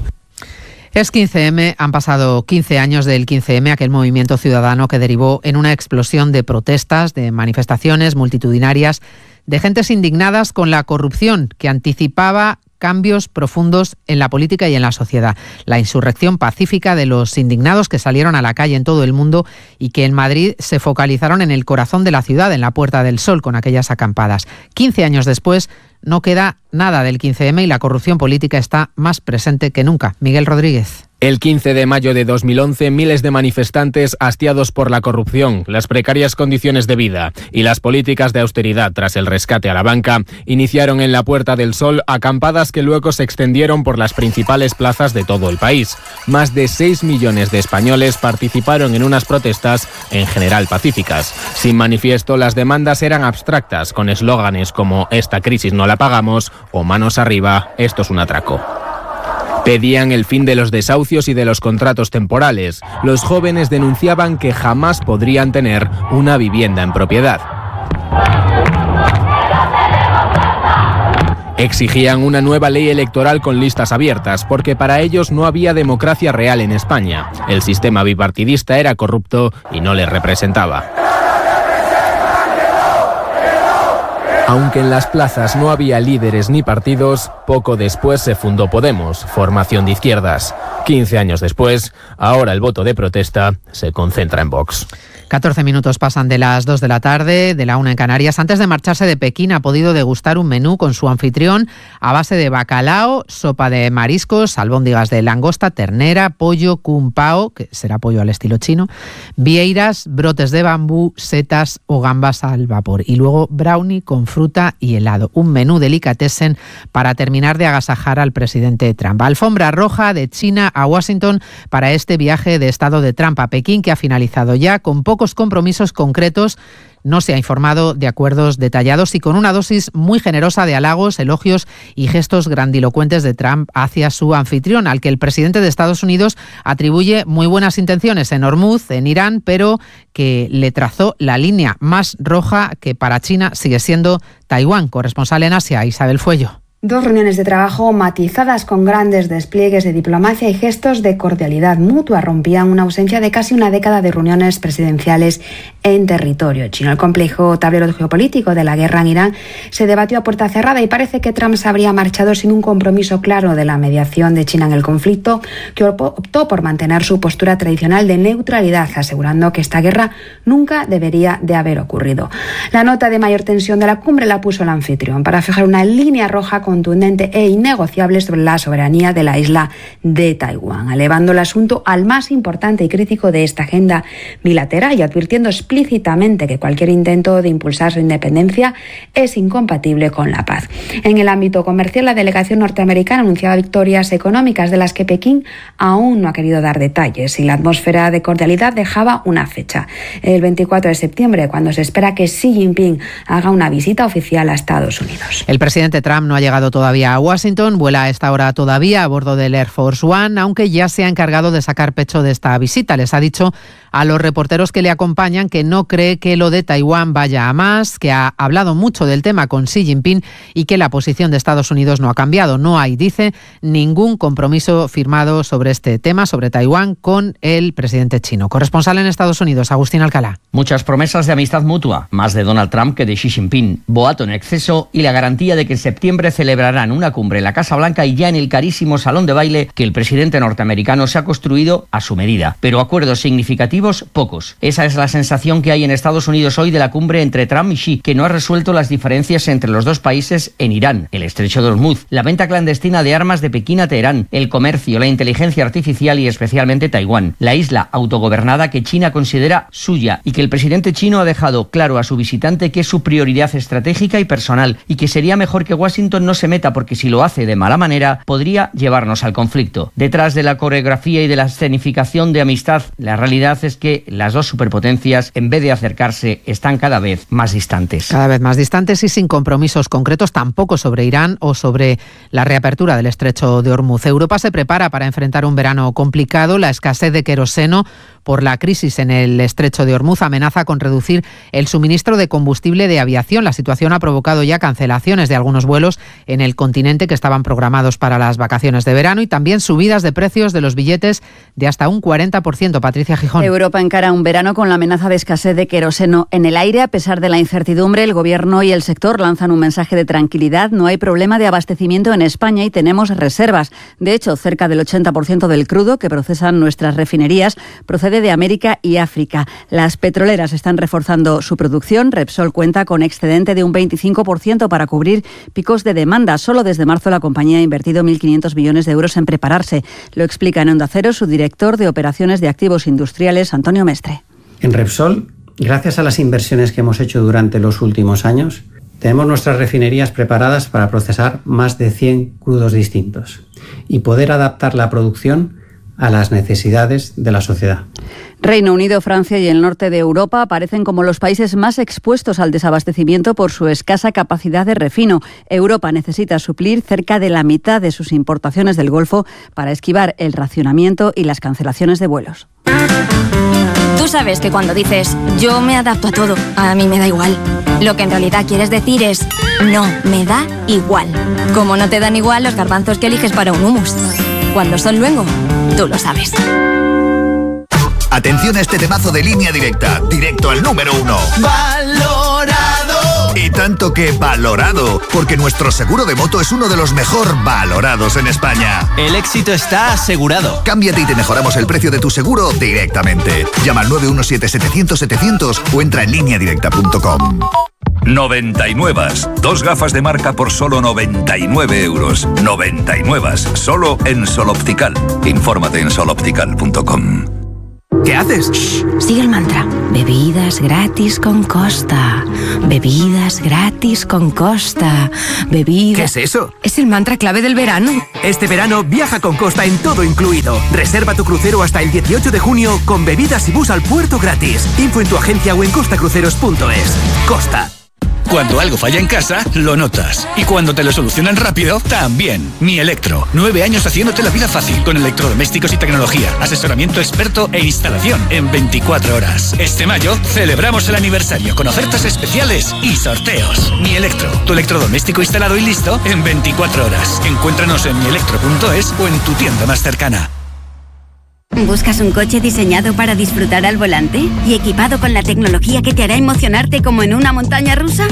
Es 15M, han pasado 15 años del 15M, aquel movimiento ciudadano que derivó en una explosión de protestas, de manifestaciones multitudinarias, de gentes indignadas con la corrupción que anticipaba cambios profundos en la política y en la sociedad. La insurrección pacífica de los indignados que salieron a la calle en todo el mundo y que en Madrid se focalizaron en el corazón de la ciudad, en la Puerta del Sol, con aquellas acampadas. 15 años después, no queda nada del 15M y la corrupción política está más presente que nunca. Miguel Rodríguez. El 15 de mayo de 2011, miles de manifestantes hastiados por la corrupción, las precarias condiciones de vida y las políticas de austeridad tras el rescate a la banca, iniciaron en la Puerta del Sol acampadas que luego se extendieron por las principales plazas de todo el país. Más de 6 millones de españoles participaron en unas protestas en general pacíficas. Sin manifiesto, las demandas eran abstractas, con eslóganes como «Esta crisis no la pagamos» o «Manos arriba, esto es un atraco». Pedían el fin de los desahucios y de los contratos temporales. Los jóvenes denunciaban que jamás podrían tener una vivienda en propiedad. Exigían una nueva ley electoral con listas abiertas, porque para ellos no había democracia real en España. El sistema bipartidista era corrupto y no les representaba. Aunque en las plazas no había líderes ni partidos, poco después se fundó Podemos, formación de izquierdas. 15 años después, ahora el voto de protesta se concentra en Vox. 14 minutos pasan de las 2 de la tarde, de la 1 en Canarias. Antes de marcharse de Pekín ha podido degustar un menú con su anfitrión a base de bacalao, sopa de mariscos, albóndigas de langosta, ternera, pollo, kung pao, que será pollo al estilo chino, vieiras, brotes de bambú, setas o gambas al vapor. Y luego brownie con fruta y helado. Un menú delicatessen para terminar de agasajar al presidente Trump. Alfombra roja de China a Washington para este viaje de Estado de Trump a Pekín, que ha finalizado ya con pocos compromisos concretos. No se ha informado de acuerdos detallados y con una dosis muy generosa de halagos, elogios y gestos grandilocuentes de Trump hacia su anfitrión, al que el presidente de Estados Unidos atribuye muy buenas intenciones en Hormuz, en Irán, pero que le trazó la línea más roja, que para China sigue siendo Taiwán. Corresponsal en Asia, Isabel Fuello. 2 reuniones de trabajo matizadas con grandes despliegues de diplomacia y gestos de cordialidad mutua rompían una ausencia de casi una década de reuniones presidenciales en territorio chino. El complejo tablero geopolítico de la guerra en Irán se debatió a puerta cerrada y parece que Trump se habría marchado sin un compromiso claro de la mediación de China en el conflicto, que optó por mantener su postura tradicional de neutralidad, asegurando que esta guerra nunca debería de haber ocurrido. La nota de mayor tensión de la cumbre la puso el anfitrión para fijar una línea roja contundente e innegociable sobre la soberanía de la isla de Taiwán, elevando el asunto al más importante y crítico de esta agenda bilateral y advirtiendo explícitamente que cualquier intento de impulsar su independencia es incompatible con la paz. En el ámbito comercial, la delegación norteamericana anunciaba victorias económicas de las que Pekín aún no ha querido dar detalles, y la atmósfera de cordialidad dejaba una fecha: el 24 de septiembre, cuando se espera que Xi Jinping haga una visita oficial a Estados Unidos. El presidente Trump no ha llegado todavía a Washington, vuela a esta hora todavía a bordo del Air Force One, aunque ya se ha encargado de sacar pecho de esta visita. Les ha dicho a los reporteros que le acompañan que no cree que lo de Taiwán vaya a más, que ha hablado mucho del tema con Xi Jinping y que la posición de Estados Unidos no ha cambiado. No hay, dice, ningún compromiso firmado sobre este tema, sobre Taiwán, con el presidente chino. Corresponsal en Estados Unidos, Agustín Alcalá. Muchas promesas de amistad mutua, más de Donald Trump que de Xi Jinping, boato en exceso y la garantía de que en septiembre celebrarán una cumbre en la Casa Blanca y ya en el carísimo salón de baile que el presidente norteamericano se ha construido a su medida. Pero acuerdos significativos, pocos. Esa es la sensación que hay en Estados Unidos hoy de la cumbre entre Trump y Xi, que no ha resuelto las diferencias entre los dos países en Irán, el estrecho de Hormuz, la venta clandestina de armas de Pekín a Teherán, el comercio, la inteligencia artificial y especialmente Taiwán, la isla autogobernada que China considera suya y que el presidente chino ha dejado claro a su visitante que es su prioridad estratégica y personal y que sería mejor que Washington no se meta, porque si lo hace de mala manera podría llevarnos al conflicto. Detrás de la coreografía y de la escenificación de amistad, la realidad es que las dos superpotencias, en vez de acercarse, están cada vez más distantes. Cada vez más distantes y sin compromisos concretos tampoco sobre Irán o sobre la reapertura del estrecho de Hormuz. Europa se prepara para enfrentar un verano complicado. La escasez de queroseno por la crisis en el estrecho de Hormuz amenaza con reducir el suministro de combustible de aviación. La situación ha provocado ya cancelaciones de algunos vuelos en el continente que estaban programados para las vacaciones de verano y también subidas de precios de los billetes de hasta un 40%. Patricia Gijón. Europa encara un verano con la amenaza de escasez de queroseno en el aire. A pesar de la incertidumbre, el Gobierno y el sector lanzan un mensaje de tranquilidad. No hay problema de abastecimiento en España y tenemos reservas. De hecho, cerca del 80% del crudo que procesan nuestras refinerías procede de América y África. Las petroleras están reforzando su producción. Repsol cuenta con excedente de un 25% para cubrir picos de demanda. Solo desde marzo la compañía ha invertido 1.500 millones de euros en prepararse. Lo explica en Onda Cero su director de operaciones de activos industriales, Antonio Mestre. En Repsol, gracias a las inversiones que hemos hecho durante los últimos años, tenemos nuestras refinerías preparadas para procesar más de 100 crudos distintos y poder adaptar la producción a las necesidades de la sociedad. Reino Unido, Francia y el norte de Europa aparecen como los países más expuestos al desabastecimiento por su escasa capacidad de refino. Europa necesita suplir cerca de la mitad de sus importaciones del Golfo para esquivar el racionamiento y las cancelaciones de vuelos. Tú sabes que cuando dices yo me adapto a todo, a mí me da igual, lo que en realidad quieres decir es no, me da igual. Como no te dan igual los garbanzos que eliges para un hummus. Cuando son luengo, tú lo sabes. Atención a este temazo de Línea Directa, directo al número 1. ¡Valorado! Y tanto que valorado, porque nuestro seguro de moto es uno de los mejor valorados en España. El éxito está asegurado. Cámbiate y te mejoramos el precio de tu seguro directamente. Llama al 917-700-700 o entra en lineadirecta.com. 99. 2 gafas de marca por solo 99 euros. 99. Solo en Sol Optical. Infórmate en soloptical.com. ¿Qué haces? Shh, sigue el mantra. Bebidas gratis con Costa. Bebidas gratis con Costa. Bebidas... ¿Qué es eso? Es el mantra clave del verano. Este verano viaja con Costa en todo incluido. Reserva tu crucero hasta el 18 de junio con bebidas y bus al puerto gratis. Info en tu agencia o en costacruceros.es. Costa. Cuando algo falla en casa, lo notas. Y cuando te lo solucionan rápido, también. Mi Electro. 9 años haciéndote la vida fácil. Con electrodomésticos y tecnología. Asesoramiento experto e instalación en 24 horas. Este mayo celebramos el aniversario con ofertas especiales y sorteos. Mi Electro. Tu electrodoméstico instalado y listo en 24 horas. Encuéntranos en mielectro.es o en tu tienda más cercana. ¿Buscas un coche diseñado para disfrutar al volante y equipado con la tecnología que te hará emocionarte como en una montaña rusa?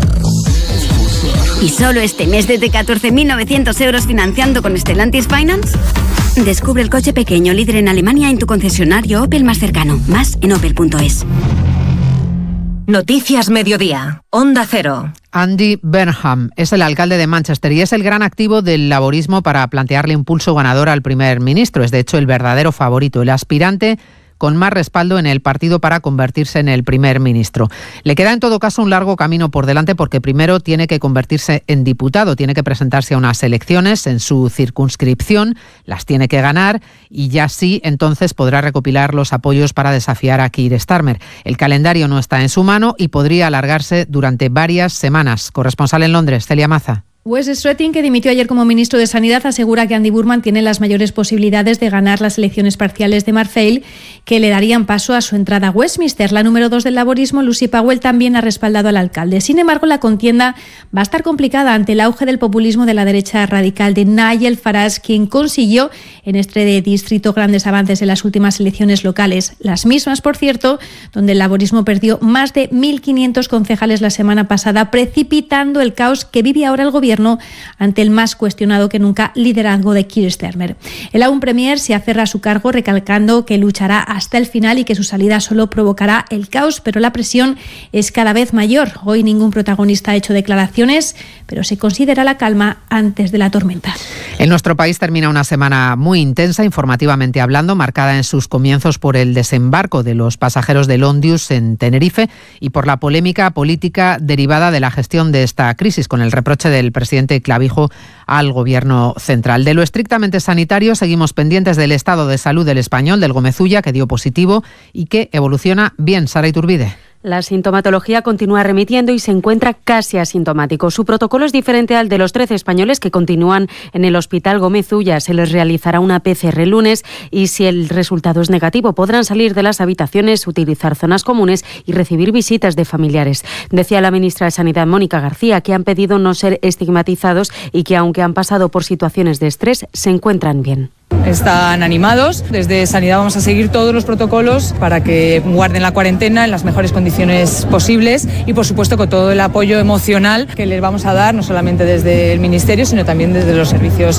¿Y solo este mes desde 14.900 euros financiando con Stellantis Finance? Descubre el coche pequeño líder en Alemania en tu concesionario Opel más cercano. Más en opel.es. Noticias Mediodía. Onda Cero. Andy Burnham es el alcalde de Manchester y es el gran activo del laborismo para plantearle impulso ganador al primer ministro. Es de hecho el verdadero favorito, el aspirante con más respaldo en el partido para convertirse en el primer ministro. Le queda en todo caso un largo camino por delante porque primero tiene que convertirse en diputado, tiene que presentarse a unas elecciones en su circunscripción, las tiene que ganar y ya sí entonces podrá recopilar los apoyos para desafiar a Keir Starmer. El calendario no está en su mano y podría alargarse durante varias semanas. Corresponsal en Londres, Celia Maza. Wes Streeting, que dimitió ayer como ministro de Sanidad, asegura que Andy Burnham tiene las mayores posibilidades de ganar las elecciones parciales de Marfell, que le darían paso a su entrada a Westminster. La número 2 del laborismo, Lucy Powell, también ha respaldado al alcalde. Sin embargo, la contienda va a estar complicada ante el auge del populismo de la derecha radical de Nigel Farage, quien consiguió en este distrito grandes avances en las últimas elecciones locales. Las mismas, por cierto, donde el laborismo perdió más de 1.500 concejales la semana pasada, precipitando el caos que vive ahora el gobierno ante el más cuestionado que nunca liderazgo de Keir Starmer. El aún premier se aferra a su cargo recalcando que luchará hasta el final y que su salida solo provocará el caos, pero la presión es cada vez mayor. Hoy ningún protagonista ha hecho declaraciones, pero se considera la calma antes de la tormenta. En nuestro país termina una semana muy intensa, informativamente hablando, marcada en sus comienzos por el desembarco de los pasajeros del Ondius en Tenerife y por la polémica política derivada de la gestión de esta crisis, con el reproche del presidente Clavijo al Gobierno central. De lo estrictamente sanitario, seguimos pendientes del estado de salud del español, del Gomezulla, que dio positivo y que evoluciona bien. Sara Iturbide. La sintomatología continúa remitiendo y se encuentra casi asintomático. Su protocolo es diferente al de los 13 españoles que continúan en el Hospital Gomezulla. Se les realizará una PCR el lunes y si el resultado es negativo podrán salir de las habitaciones, utilizar zonas comunes y recibir visitas de familiares. Decía la ministra de Sanidad, Mónica García, que han pedido no ser estigmatizados y que aunque han pasado por situaciones de estrés, se encuentran bien. Están animados. Desde Sanidad vamos a seguir todos los protocolos para que guarden la cuarentena en las mejores condiciones posibles y, por supuesto, con todo el apoyo emocional que les vamos a dar, no solamente desde el Ministerio, sino también desde los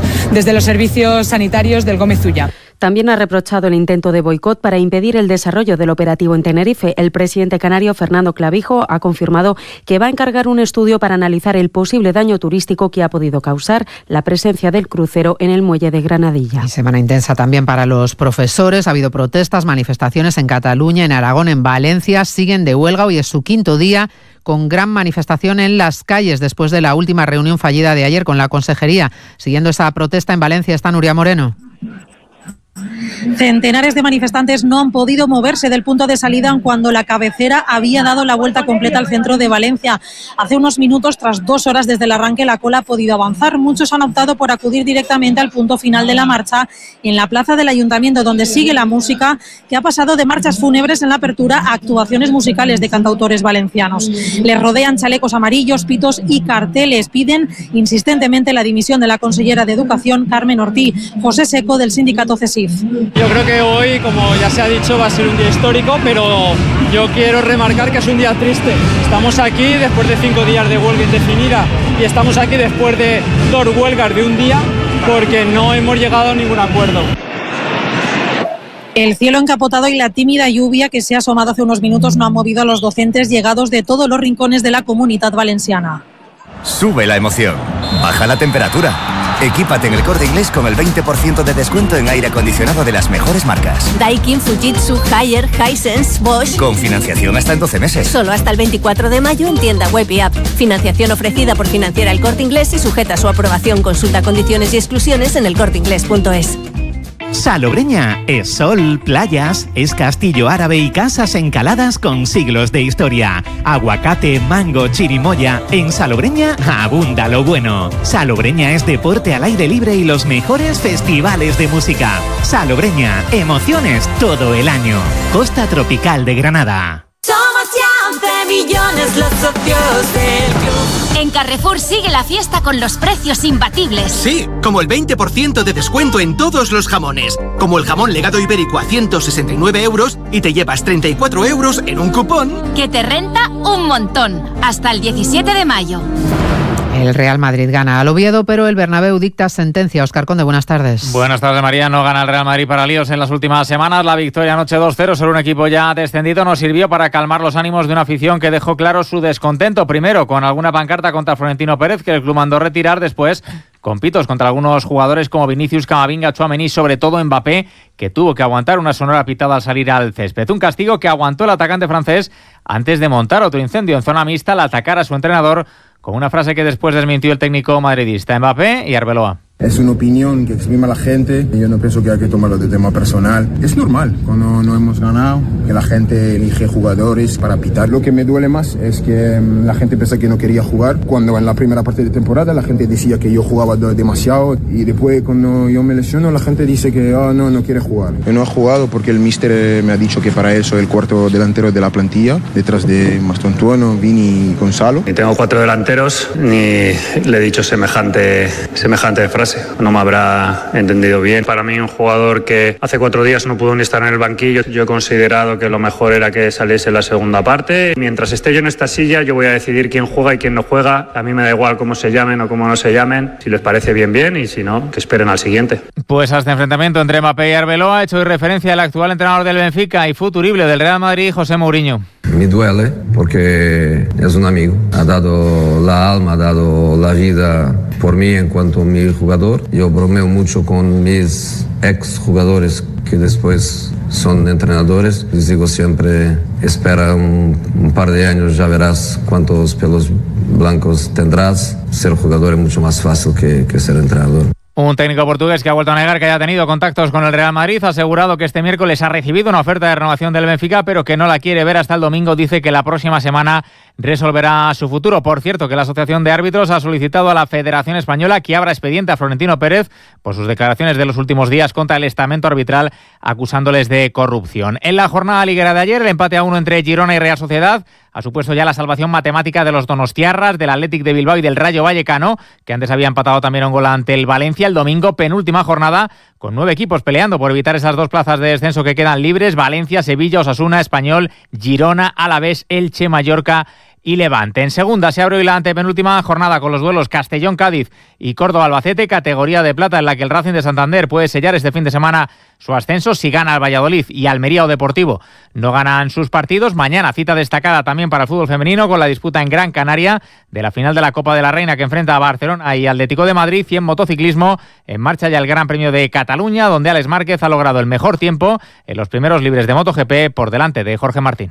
servicios sanitarios del Gomezulla. También ha reprochado el intento de boicot para impedir el desarrollo del operativo en Tenerife. El presidente canario, Fernando Clavijo, ha confirmado que va a encargar un estudio para analizar el posible daño turístico que ha podido causar la presencia del crucero en el muelle de Granadilla. Y semana intensa también para los profesores. Ha habido protestas, manifestaciones en Cataluña, en Aragón, en Valencia. Siguen de huelga. Hoy es su quinto día, con gran manifestación en las calles después de la última reunión fallida de ayer con la Consejería. Siguiendo esa protesta en Valencia está Nuria Moreno. Centenares de manifestantes no han podido moverse del punto de salida cuando la cabecera había dado la vuelta completa al centro de Valencia. Hace unos minutos, tras 2 horas desde el arranque, la cola ha podido avanzar. Muchos han optado por acudir directamente al punto final de la marcha en la plaza del Ayuntamiento, donde sigue la música, que ha pasado de marchas fúnebres en la apertura a actuaciones musicales de cantautores valencianos. Les rodean chalecos amarillos, pitos y carteles. Piden insistentemente la dimisión de la consellera de Educación, Carmen Ortí. José Seco, del sindicato CESIF. Yo creo que hoy, como ya se ha dicho, va a ser un día histórico, pero yo quiero remarcar que es un día triste. Estamos aquí después de 5 días de huelga indefinida y estamos aquí después de 2 huelgas de un día porque no hemos llegado a ningún acuerdo. El cielo encapotado y la tímida lluvia que se ha asomado hace unos minutos no ha movido a los docentes llegados de todos los rincones de la Comunitat Valenciana. Sube la emoción, baja la temperatura. Equípate en El Corte Inglés con el 20% de descuento en aire acondicionado de las mejores marcas. Daikin, Fujitsu, Haier, Hisense, Bosch. Con financiación hasta en 12 meses. Solo hasta el 24 de mayo en tienda web y app. Financiación ofrecida por Financiera El Corte Inglés y sujeta a su aprobación. Consulta condiciones y exclusiones en elcorteinglés.es. Salobreña es sol, playas, es castillo árabe y casas encaladas con siglos de historia. Aguacate, mango, chirimoya. En Salobreña abunda lo bueno. Salobreña es deporte al aire libre y los mejores festivales de música. Salobreña, emociones todo el año. Costa Tropical de Granada. Somos ya 11 millones los socios del club. En Carrefour sigue la fiesta con los precios imbatibles. Sí, como el 20% de descuento en todos los jamones. Como el jamón legado ibérico a 169 euros y te llevas 34 euros en un cupón. Que te renta un montón. Hasta el 17 de mayo. El Real Madrid gana al Oviedo, pero el Bernabéu dicta sentencia. Óscar Conde, buenas tardes. Buenas tardes, María. No gana el Real Madrid para líos en las últimas semanas. La victoria anoche 2-0 sobre un equipo ya descendido nos sirvió para calmar los ánimos de una afición que dejó claro su descontento. Primero con alguna pancarta contra Florentino Pérez, que el club mandó retirar. Después con pitos contra algunos jugadores como Vinicius, Camavinga, Tchouaméni, sobre todo Mbappé, que tuvo que aguantar una sonora pitada al salir al césped. Un castigo que aguantó el atacante francés antes de montar otro incendio en zona mixta al atacar a su entrenador, con una frase que después desmintió el técnico madridista. Mbappé y Arbeloa. Es una opinión que exprime la gente y yo no pienso que hay que tomarlo de tema personal. Es normal cuando no hemos ganado que la gente elige jugadores para pitar. Lo que me duele más es que la gente piensa que no quería jugar cuando en la primera parte de temporada la gente decía que yo jugaba demasiado y después cuando yo me lesiono la gente dice que no quiere jugar. Yo no he jugado porque el míster me ha dicho que para él soy el cuarto delantero de la plantilla, detrás de Mastontuono, Vini y Gonzalo. Ni tengo 4 delanteros ni le he dicho semejante frase. No me habrá entendido bien. Para mí, un jugador que hace 4 días no pudo ni estar en el banquillo, yo he considerado que lo mejor era que saliese la segunda parte. Mientras esté yo en esta silla, yo voy a decidir quién juega y quién no juega. A mí me da igual cómo se llamen o cómo no se llamen. Si les parece bien, bien, y si no, que esperen al siguiente. Pues a este enfrentamiento entre Mbappé y Arbeloa ha hecho hoy referencia el actual entrenador del Benfica y futurible del Real Madrid, José Mourinho. Me duele porque es un amigo, ha dado la alma, ha dado la vida por mí en cuanto a mi jugador. Yo bromeo mucho con mis ex jugadores que después son entrenadores. Les digo siempre, espera un par de años, ya verás cuántos pelos blancos tendrás. Ser jugador es mucho más fácil que ser entrenador. Un técnico portugués que ha vuelto a negar que haya tenido contactos con el Real Madrid, ha asegurado que este miércoles ha recibido una oferta de renovación del Benfica, pero que no la quiere ver hasta el domingo. Dice que la próxima semana resolverá su futuro. Por cierto, que la Asociación de Árbitros ha solicitado a la Federación Española que abra expediente a Florentino Pérez por sus declaraciones de los últimos días contra el estamento arbitral, acusándoles de corrupción. En la jornada liguera de ayer, el empate a 1 entre Girona y Real Sociedad ha supuesto ya la salvación matemática de los donostiarras, del Athletic de Bilbao y del Rayo Vallecano, que antes había empatado también un gol ante el Valencia. El domingo, penúltima jornada, con 9 equipos peleando por evitar esas 2 plazas de descenso que quedan libres: Valencia, Sevilla, Osasuna, Español, Girona, Alavés, Elche, Mallorca y Levante. En segunda se abre hoy la antepenúltima jornada con los duelos Castellón-Cádiz y Córdoba-Albacete, categoría de plata en la que el Racing de Santander puede sellar este fin de semana su ascenso si gana al Valladolid y Almería o Deportivo no ganan sus partidos. Mañana cita destacada también para el fútbol femenino con la disputa en Gran Canaria de la final de la Copa de la Reina que enfrenta a Barcelona y Atlético de Madrid. Y en motociclismo en marcha ya el Gran Premio de Cataluña, donde Alex Márquez ha logrado el mejor tiempo en los primeros libres de MotoGP por delante de Jorge Martín.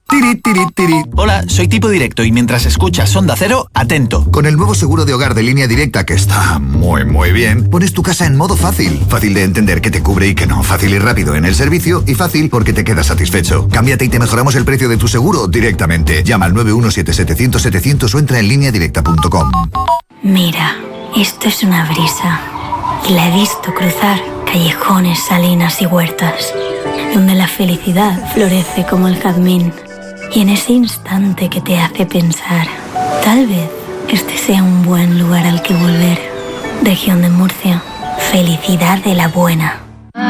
Tiri, tiri, tiri. Hola, soy Tipo Directo y mientras escuchas Onda Cero, atento. Con el nuevo seguro de hogar de Línea Directa, que está muy bien, pones tu casa en modo fácil. Fácil de entender que te cubre y que no. Fácil y rápido en el servicio y fácil porque te quedas satisfecho. Cámbiate y te mejoramos el precio de tu seguro directamente. Llama al 917-700-700 o entra en lineadirecta.com. Mira, esto es una brisa. Y la he visto cruzar callejones, salinas y huertas, donde la felicidad florece como el jazmín. Y en ese instante que te hace pensar, tal vez este sea un buen lugar al que volver. Región de Murcia, felicidad de la buena.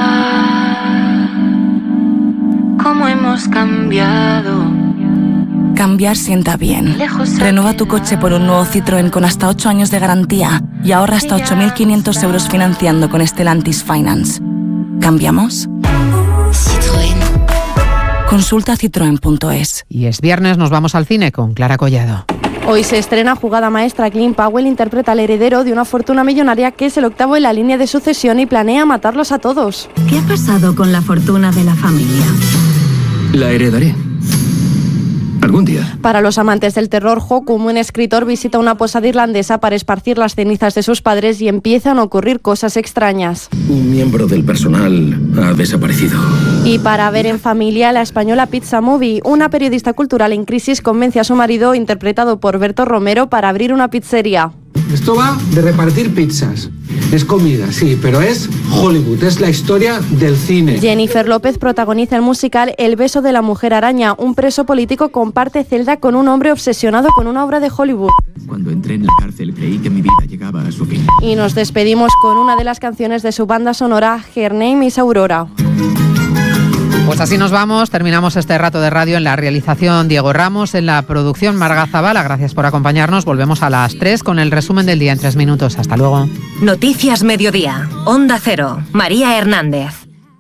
¿Cómo hemos cambiado? Cambiar sienta bien. Renueva tu coche por un nuevo Citroën con hasta 8 años de garantía y ahorra hasta 8.500 euros financiando con Stellantis Finance. ¿Cambiamos? Citroën. Consulta citroen.es. Y es viernes, nos vamos al cine con Clara Collado. Hoy se estrena Jugada Maestra. Clint Powell interpreta al heredero de una fortuna millonaria que es el octavo en la línea de sucesión y planea matarlos a todos. ¿Qué ha pasado con la fortuna de la familia? La heredaré. Algún día. Para los amantes del terror, Jokum, un escritor, visita una posada irlandesa para esparcir las cenizas de sus padres y empiezan a ocurrir cosas extrañas. Un miembro del personal ha desaparecido. Y para ver en familia, la española Pizza Movie, una periodista cultural en crisis convence a su marido, interpretado por Berto Romero, para abrir una pizzería. Esto va de repartir pizzas. Es comida, sí, pero es Hollywood, es la historia del cine. Jennifer López protagoniza el musical El beso de la mujer araña. Un preso político comparte celda con un hombre obsesionado con una obra de Hollywood. Cuando entré en la cárcel creí que mi vida llegaba a su fin. Y nos despedimos con una de las canciones de su banda sonora, Her Name is Aurora. Pues así nos vamos, terminamos este rato de radio. En la realización Diego Ramos, en la producción Marga Zavala. Gracias por acompañarnos. Volvemos a las 3 con el resumen del día en 3 minutos. Hasta luego. Noticias Mediodía. Onda Cero. María Hernández.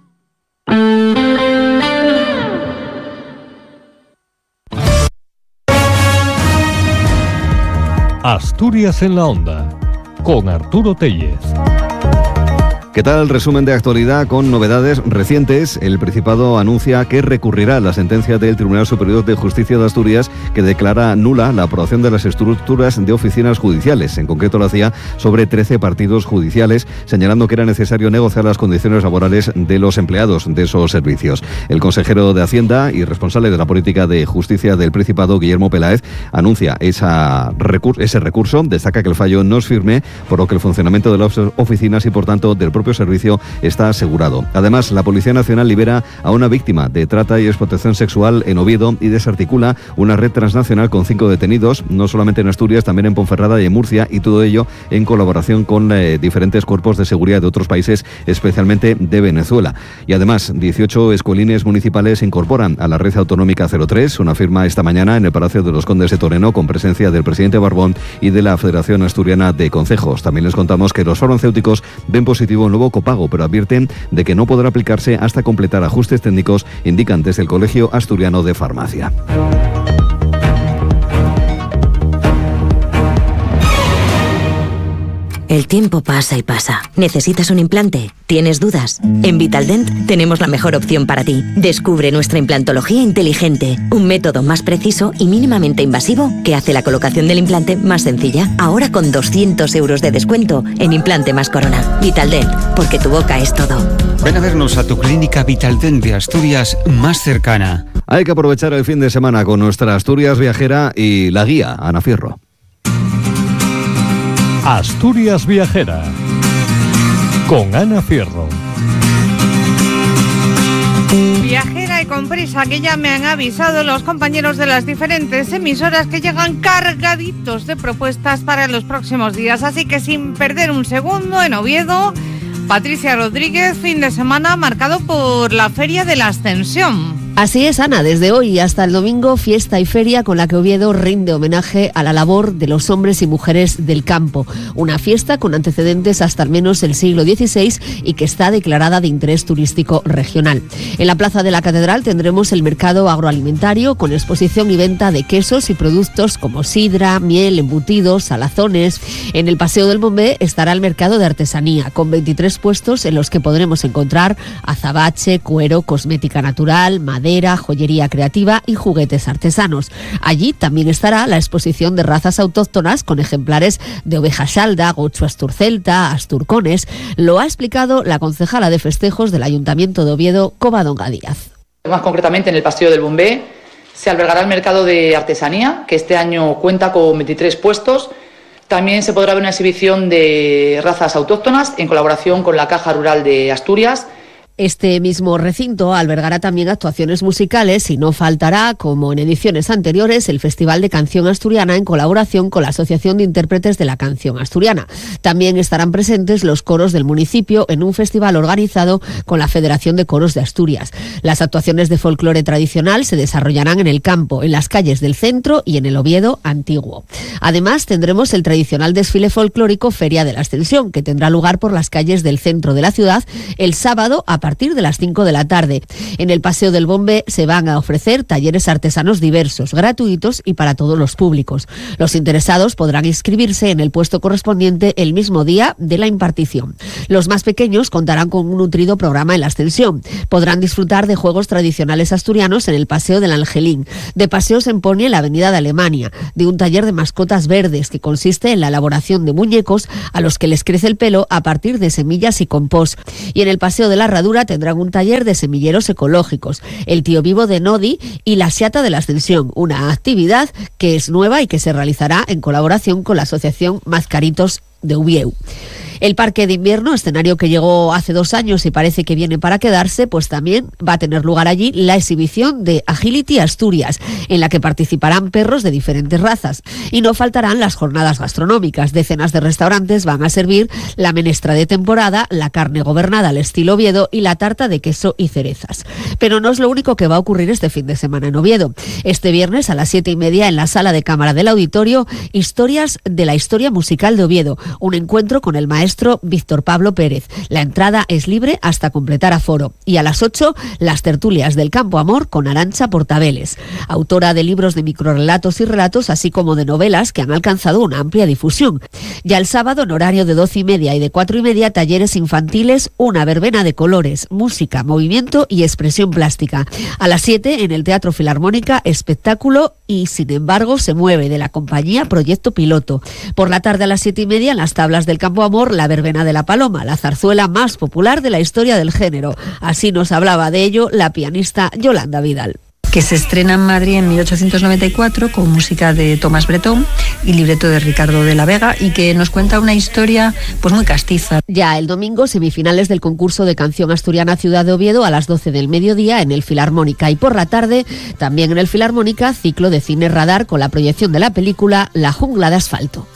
Asturias en la Onda, con Arturo Tellez. ¿Qué tal el resumen de actualidad con novedades recientes? El Principado anuncia que recurrirá la sentencia del Tribunal Superior de Justicia de Asturias que declara nula la aprobación de las estructuras de oficinas judiciales. En concreto lo hacía sobre 13 partidos judiciales, señalando que era necesario negociar las condiciones laborales de los empleados de esos servicios. El consejero de Hacienda y responsable de la política de justicia del Principado, Guillermo Peláez, anuncia ese recurso, destaca que el fallo no es firme, por lo que el funcionamiento de las oficinas y por tanto del propio servicio está asegurado. Además, la Policía Nacional libera a una víctima de trata y explotación sexual en Oviedo y desarticula una red transnacional con 5 detenidos, no solamente en Asturias, también en Ponferrada y en Murcia, y todo ello en colaboración con diferentes cuerpos de seguridad de otros países, especialmente de Venezuela. Y además, 18 escuelines municipales se incorporan a la red autonómica 03, una firma esta mañana en el Palacio de los Condes de Toreno con presencia del presidente Barbón y de la Federación Asturiana de Concejos. También les contamos que los farmacéuticos ven positivo un nuevo copago, pero advierten de que no podrá aplicarse hasta completar ajustes técnicos, indican desde el Colegio Asturiano de Farmacia. El tiempo pasa y pasa. ¿Necesitas un implante? ¿Tienes dudas? En Vitaldent tenemos la mejor opción para ti. Descubre nuestra implantología inteligente, un método más preciso y mínimamente invasivo que hace la colocación del implante más sencilla. Ahora con 200 euros de descuento en implante más corona. Vitaldent, porque tu boca es todo. Ven a vernos a tu clínica Vitaldent de Asturias más cercana. Hay que aprovechar el fin de semana con nuestra Asturias viajera y la guía, Ana Fierro. Asturias Viajera, con Ana Fierro. Viajera y con prisa, que ya me han avisado los compañeros de las diferentes emisoras que llegan cargaditos de propuestas para los próximos días. Así que sin perder un segundo, en Oviedo, Patricia Rodríguez, fin de semana marcado por la Feria de la Ascensión. Así es, Ana, desde hoy hasta el domingo, fiesta y feria con la que Oviedo rinde homenaje a la labor de los hombres y mujeres del campo. Una fiesta con antecedentes hasta al menos el siglo XVI y que está declarada de interés turístico regional. En la Plaza de la Catedral tendremos el mercado agroalimentario con exposición y venta de quesos y productos como sidra, miel, embutidos, salazones. En el Paseo del Bombé estará el mercado de artesanía con 23 puestos en los que podremos encontrar azabache, cuero, cosmética natural, madera, madera, joyería creativa y juguetes artesanos. Allí también estará la exposición de razas autóctonas con ejemplares de oveja xalda, gochu asturcelta, asturcones. Lo ha explicado la concejala de festejos del Ayuntamiento de Oviedo, Covadonga Díaz. Más concretamente, en el Paseo del Bombé se albergará el mercado de artesanía, que este año cuenta con 23 puestos. También se podrá ver una exhibición de razas autóctonas en colaboración con la Caja Rural de Asturias. Este mismo recinto albergará también actuaciones musicales y no faltará, como en ediciones anteriores, el Festival de Canción Asturiana en colaboración con la Asociación de Intérpretes de la Canción Asturiana. También estarán presentes los coros del municipio en un festival organizado con la Federación de Coros de Asturias. Las actuaciones de folclore tradicional se desarrollarán en el campo, en las calles del centro y en el Oviedo antiguo. Además, tendremos el tradicional desfile folclórico Feria de la Ascensión, que tendrá lugar por las calles del centro de la ciudad el sábado a partir de las 5 de la tarde. En el Paseo del Bombe se van a ofrecer talleres artesanos diversos, gratuitos y para todos los públicos. Los interesados podrán inscribirse en el puesto correspondiente el mismo día de la impartición. Los más pequeños contarán con un nutrido programa en la Ascensión. Podrán disfrutar de juegos tradicionales asturianos en el Paseo del Angelín, de paseos en pony en la Avenida de Alemania, de un taller de mascotas verdes que consiste en la elaboración de muñecos a los que les crece el pelo a partir de semillas y compost. Y en el Paseo de la Herradura tendrán un taller de semilleros ecológicos, el tío vivo de Nodi y la Seata de la Ascensión, una actividad que es nueva y que se realizará en colaboración con la Asociación Mascaritos de Ubieu. El parque de invierno, escenario que llegó hace 2 años y parece que viene para quedarse, pues también va a tener lugar allí la exhibición de Agility Asturias, en la que participarán perros de diferentes razas. Y no faltarán las jornadas gastronómicas. Decenas de restaurantes van a servir la menestra de temporada, la carne gobernada al estilo Oviedo y la tarta de queso y cerezas. Pero no es lo único que va a ocurrir este fin de semana en Oviedo. Este viernes a las 7:30 en la sala de cámara del auditorio, Historias de la Historia Musical de Oviedo, un encuentro con el maestro Víctor Pablo Pérez. La entrada es libre hasta completar aforo. Y a las 8, las tertulias del Campo Amor con Arantxa Portaveles, autora de libros de microrrelatos y relatos, así como de novelas que han alcanzado una amplia difusión. Ya el sábado, en horario de 12:30 y de 4:30, talleres infantiles, una verbena de colores, música, movimiento y expresión plástica. A las 7, en el Teatro Filarmónica, espectáculo y, sin embargo, se mueve, de la compañía Proyecto Piloto. Por la tarde a las 7:30, en las tablas del Campo Amor, la verbena de la Paloma, la zarzuela más popular de la historia del género. Así nos hablaba de ello la pianista Yolanda Vidal. Que se estrena en Madrid en 1894 con música de Tomás Bretón y libreto de Ricardo de la Vega, y que nos cuenta una historia pues muy castiza. Ya el domingo, semifinales del concurso de canción asturiana Ciudad de Oviedo a las 12 del mediodía en el Filarmónica, y por la tarde también en el Filarmónica ciclo de cine Radar con la proyección de la película La jungla de asfalto.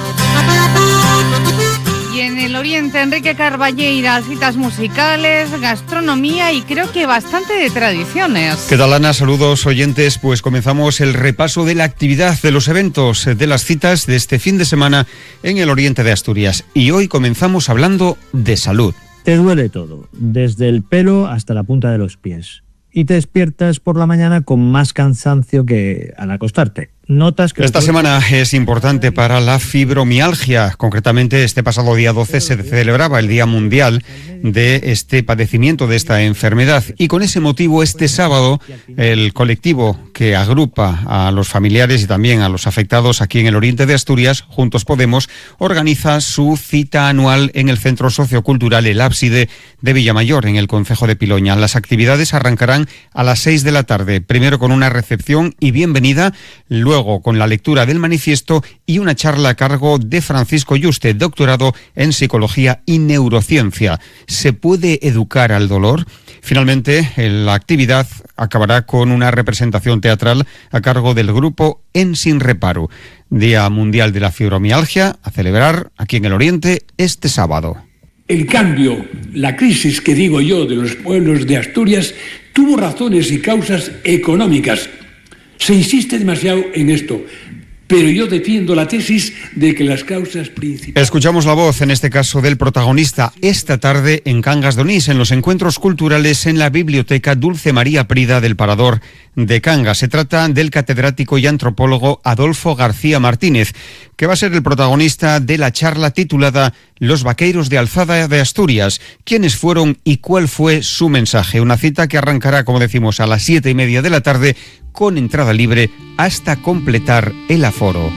Y en el Oriente, Enrique Carballeira, citas musicales, gastronomía y creo que bastante de tradiciones. ¿Qué tal, Ana? Saludos, oyentes. Pues comenzamos el repaso de la actividad, de los eventos, de las citas de este fin de semana en el Oriente de Asturias. Y hoy comenzamos hablando de salud. Te duele todo, desde el pelo hasta la punta de los pies. Y te despiertas por la mañana con más cansancio que al acostarte. Notas que esta semana es importante para la fibromialgia. Concretamente, este pasado día 12 se celebraba el Día Mundial de este padecimiento, de esta enfermedad. Y con ese motivo, este sábado, el colectivo que agrupa a los familiares y también a los afectados aquí en el Oriente de Asturias, Juntos Podemos, organiza su cita anual en el Centro Sociocultural El Ábside de Villamayor, en el concejo de Piloña. Las actividades arrancarán a las 6 de la tarde, primero con una recepción y bienvenida, luego con la lectura del manifiesto y una charla a cargo de Francisco Yuste, doctorado en Psicología y Neurociencia. ¿Se puede educar al dolor? Finalmente, la actividad acabará con una representación teatral a cargo del grupo En Sin Reparo. Día Mundial de la Fibromialgia, a celebrar aquí en el Oriente este sábado. El cambio, la crisis que digo yo de los pueblos de Asturias, tuvo razones y causas económicas. Se insiste demasiado en esto. Pero yo defiendo la tesis de que las causas principales... Escuchamos la voz, en este caso, del protagonista esta tarde en Cangas de Onís, en los encuentros culturales en la Biblioteca Dulce María Prida del Parador de Cangas. Se trata del catedrático y antropólogo Adolfo García Martínez, que va a ser el protagonista de la charla titulada Los vaqueiros de Alzada de Asturias. ¿Quiénes fueron y cuál fue su mensaje? Una cita que arrancará, como decimos, a las 7:30 de la tarde, con entrada libre hasta completar el aforo.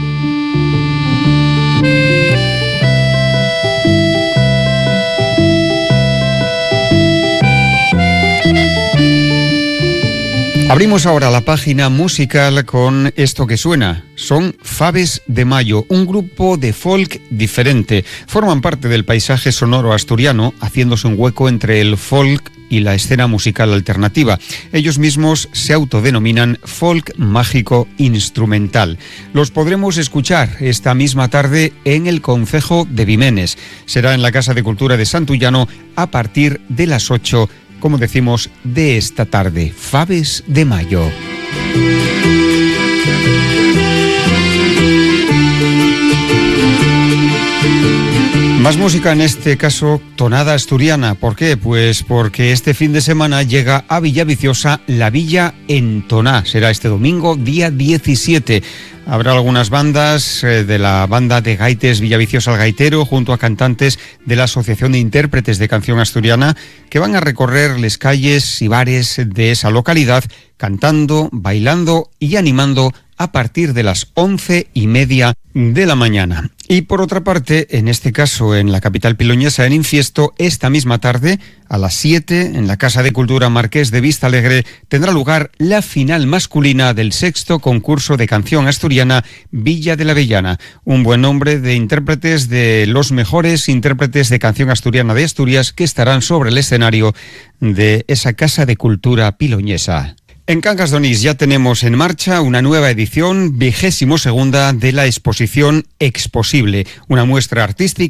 Abrimos ahora la página musical con esto que suena. Son Faves de Mayo, un grupo de folk diferente. Forman parte del paisaje sonoro asturiano, haciéndose un hueco entre el folk y la escena musical alternativa. Ellos mismos se autodenominan folk mágico instrumental. Los podremos escuchar esta misma tarde en el Concejo de Vimenes. Será en la Casa de Cultura de Santullano a partir de las 8, como decimos, de esta tarde. Faves de Mayo. Más música, en este caso tonada asturiana. ¿Por qué? Pues porque este fin de semana llega a Villaviciosa la Villa en Toná. Será este domingo, día 17. Habrá algunas bandas de la banda de gaites Villaviciosa el Gaitero, junto a cantantes de la Asociación de Intérpretes de Canción Asturiana, que van a recorrer las calles y bares de esa localidad, cantando, bailando y animando a partir de las 11:30 de la mañana. Y por otra parte, en este caso en la capital piloñesa, en Infiesto, esta misma tarde, a las 7, en la Casa de Cultura Marqués de Vistalegre, tendrá lugar la final masculina del 6º concurso de canción asturiana Villa de la Avellana. Un buen nombre de intérpretes, de los mejores intérpretes de canción asturiana de Asturias, que estarán sobre el escenario de esa Casa de Cultura piloñesa. En Cangas de Onís ya tenemos en marcha una nueva edición, 22ª, de la exposición Exposible, una muestra artística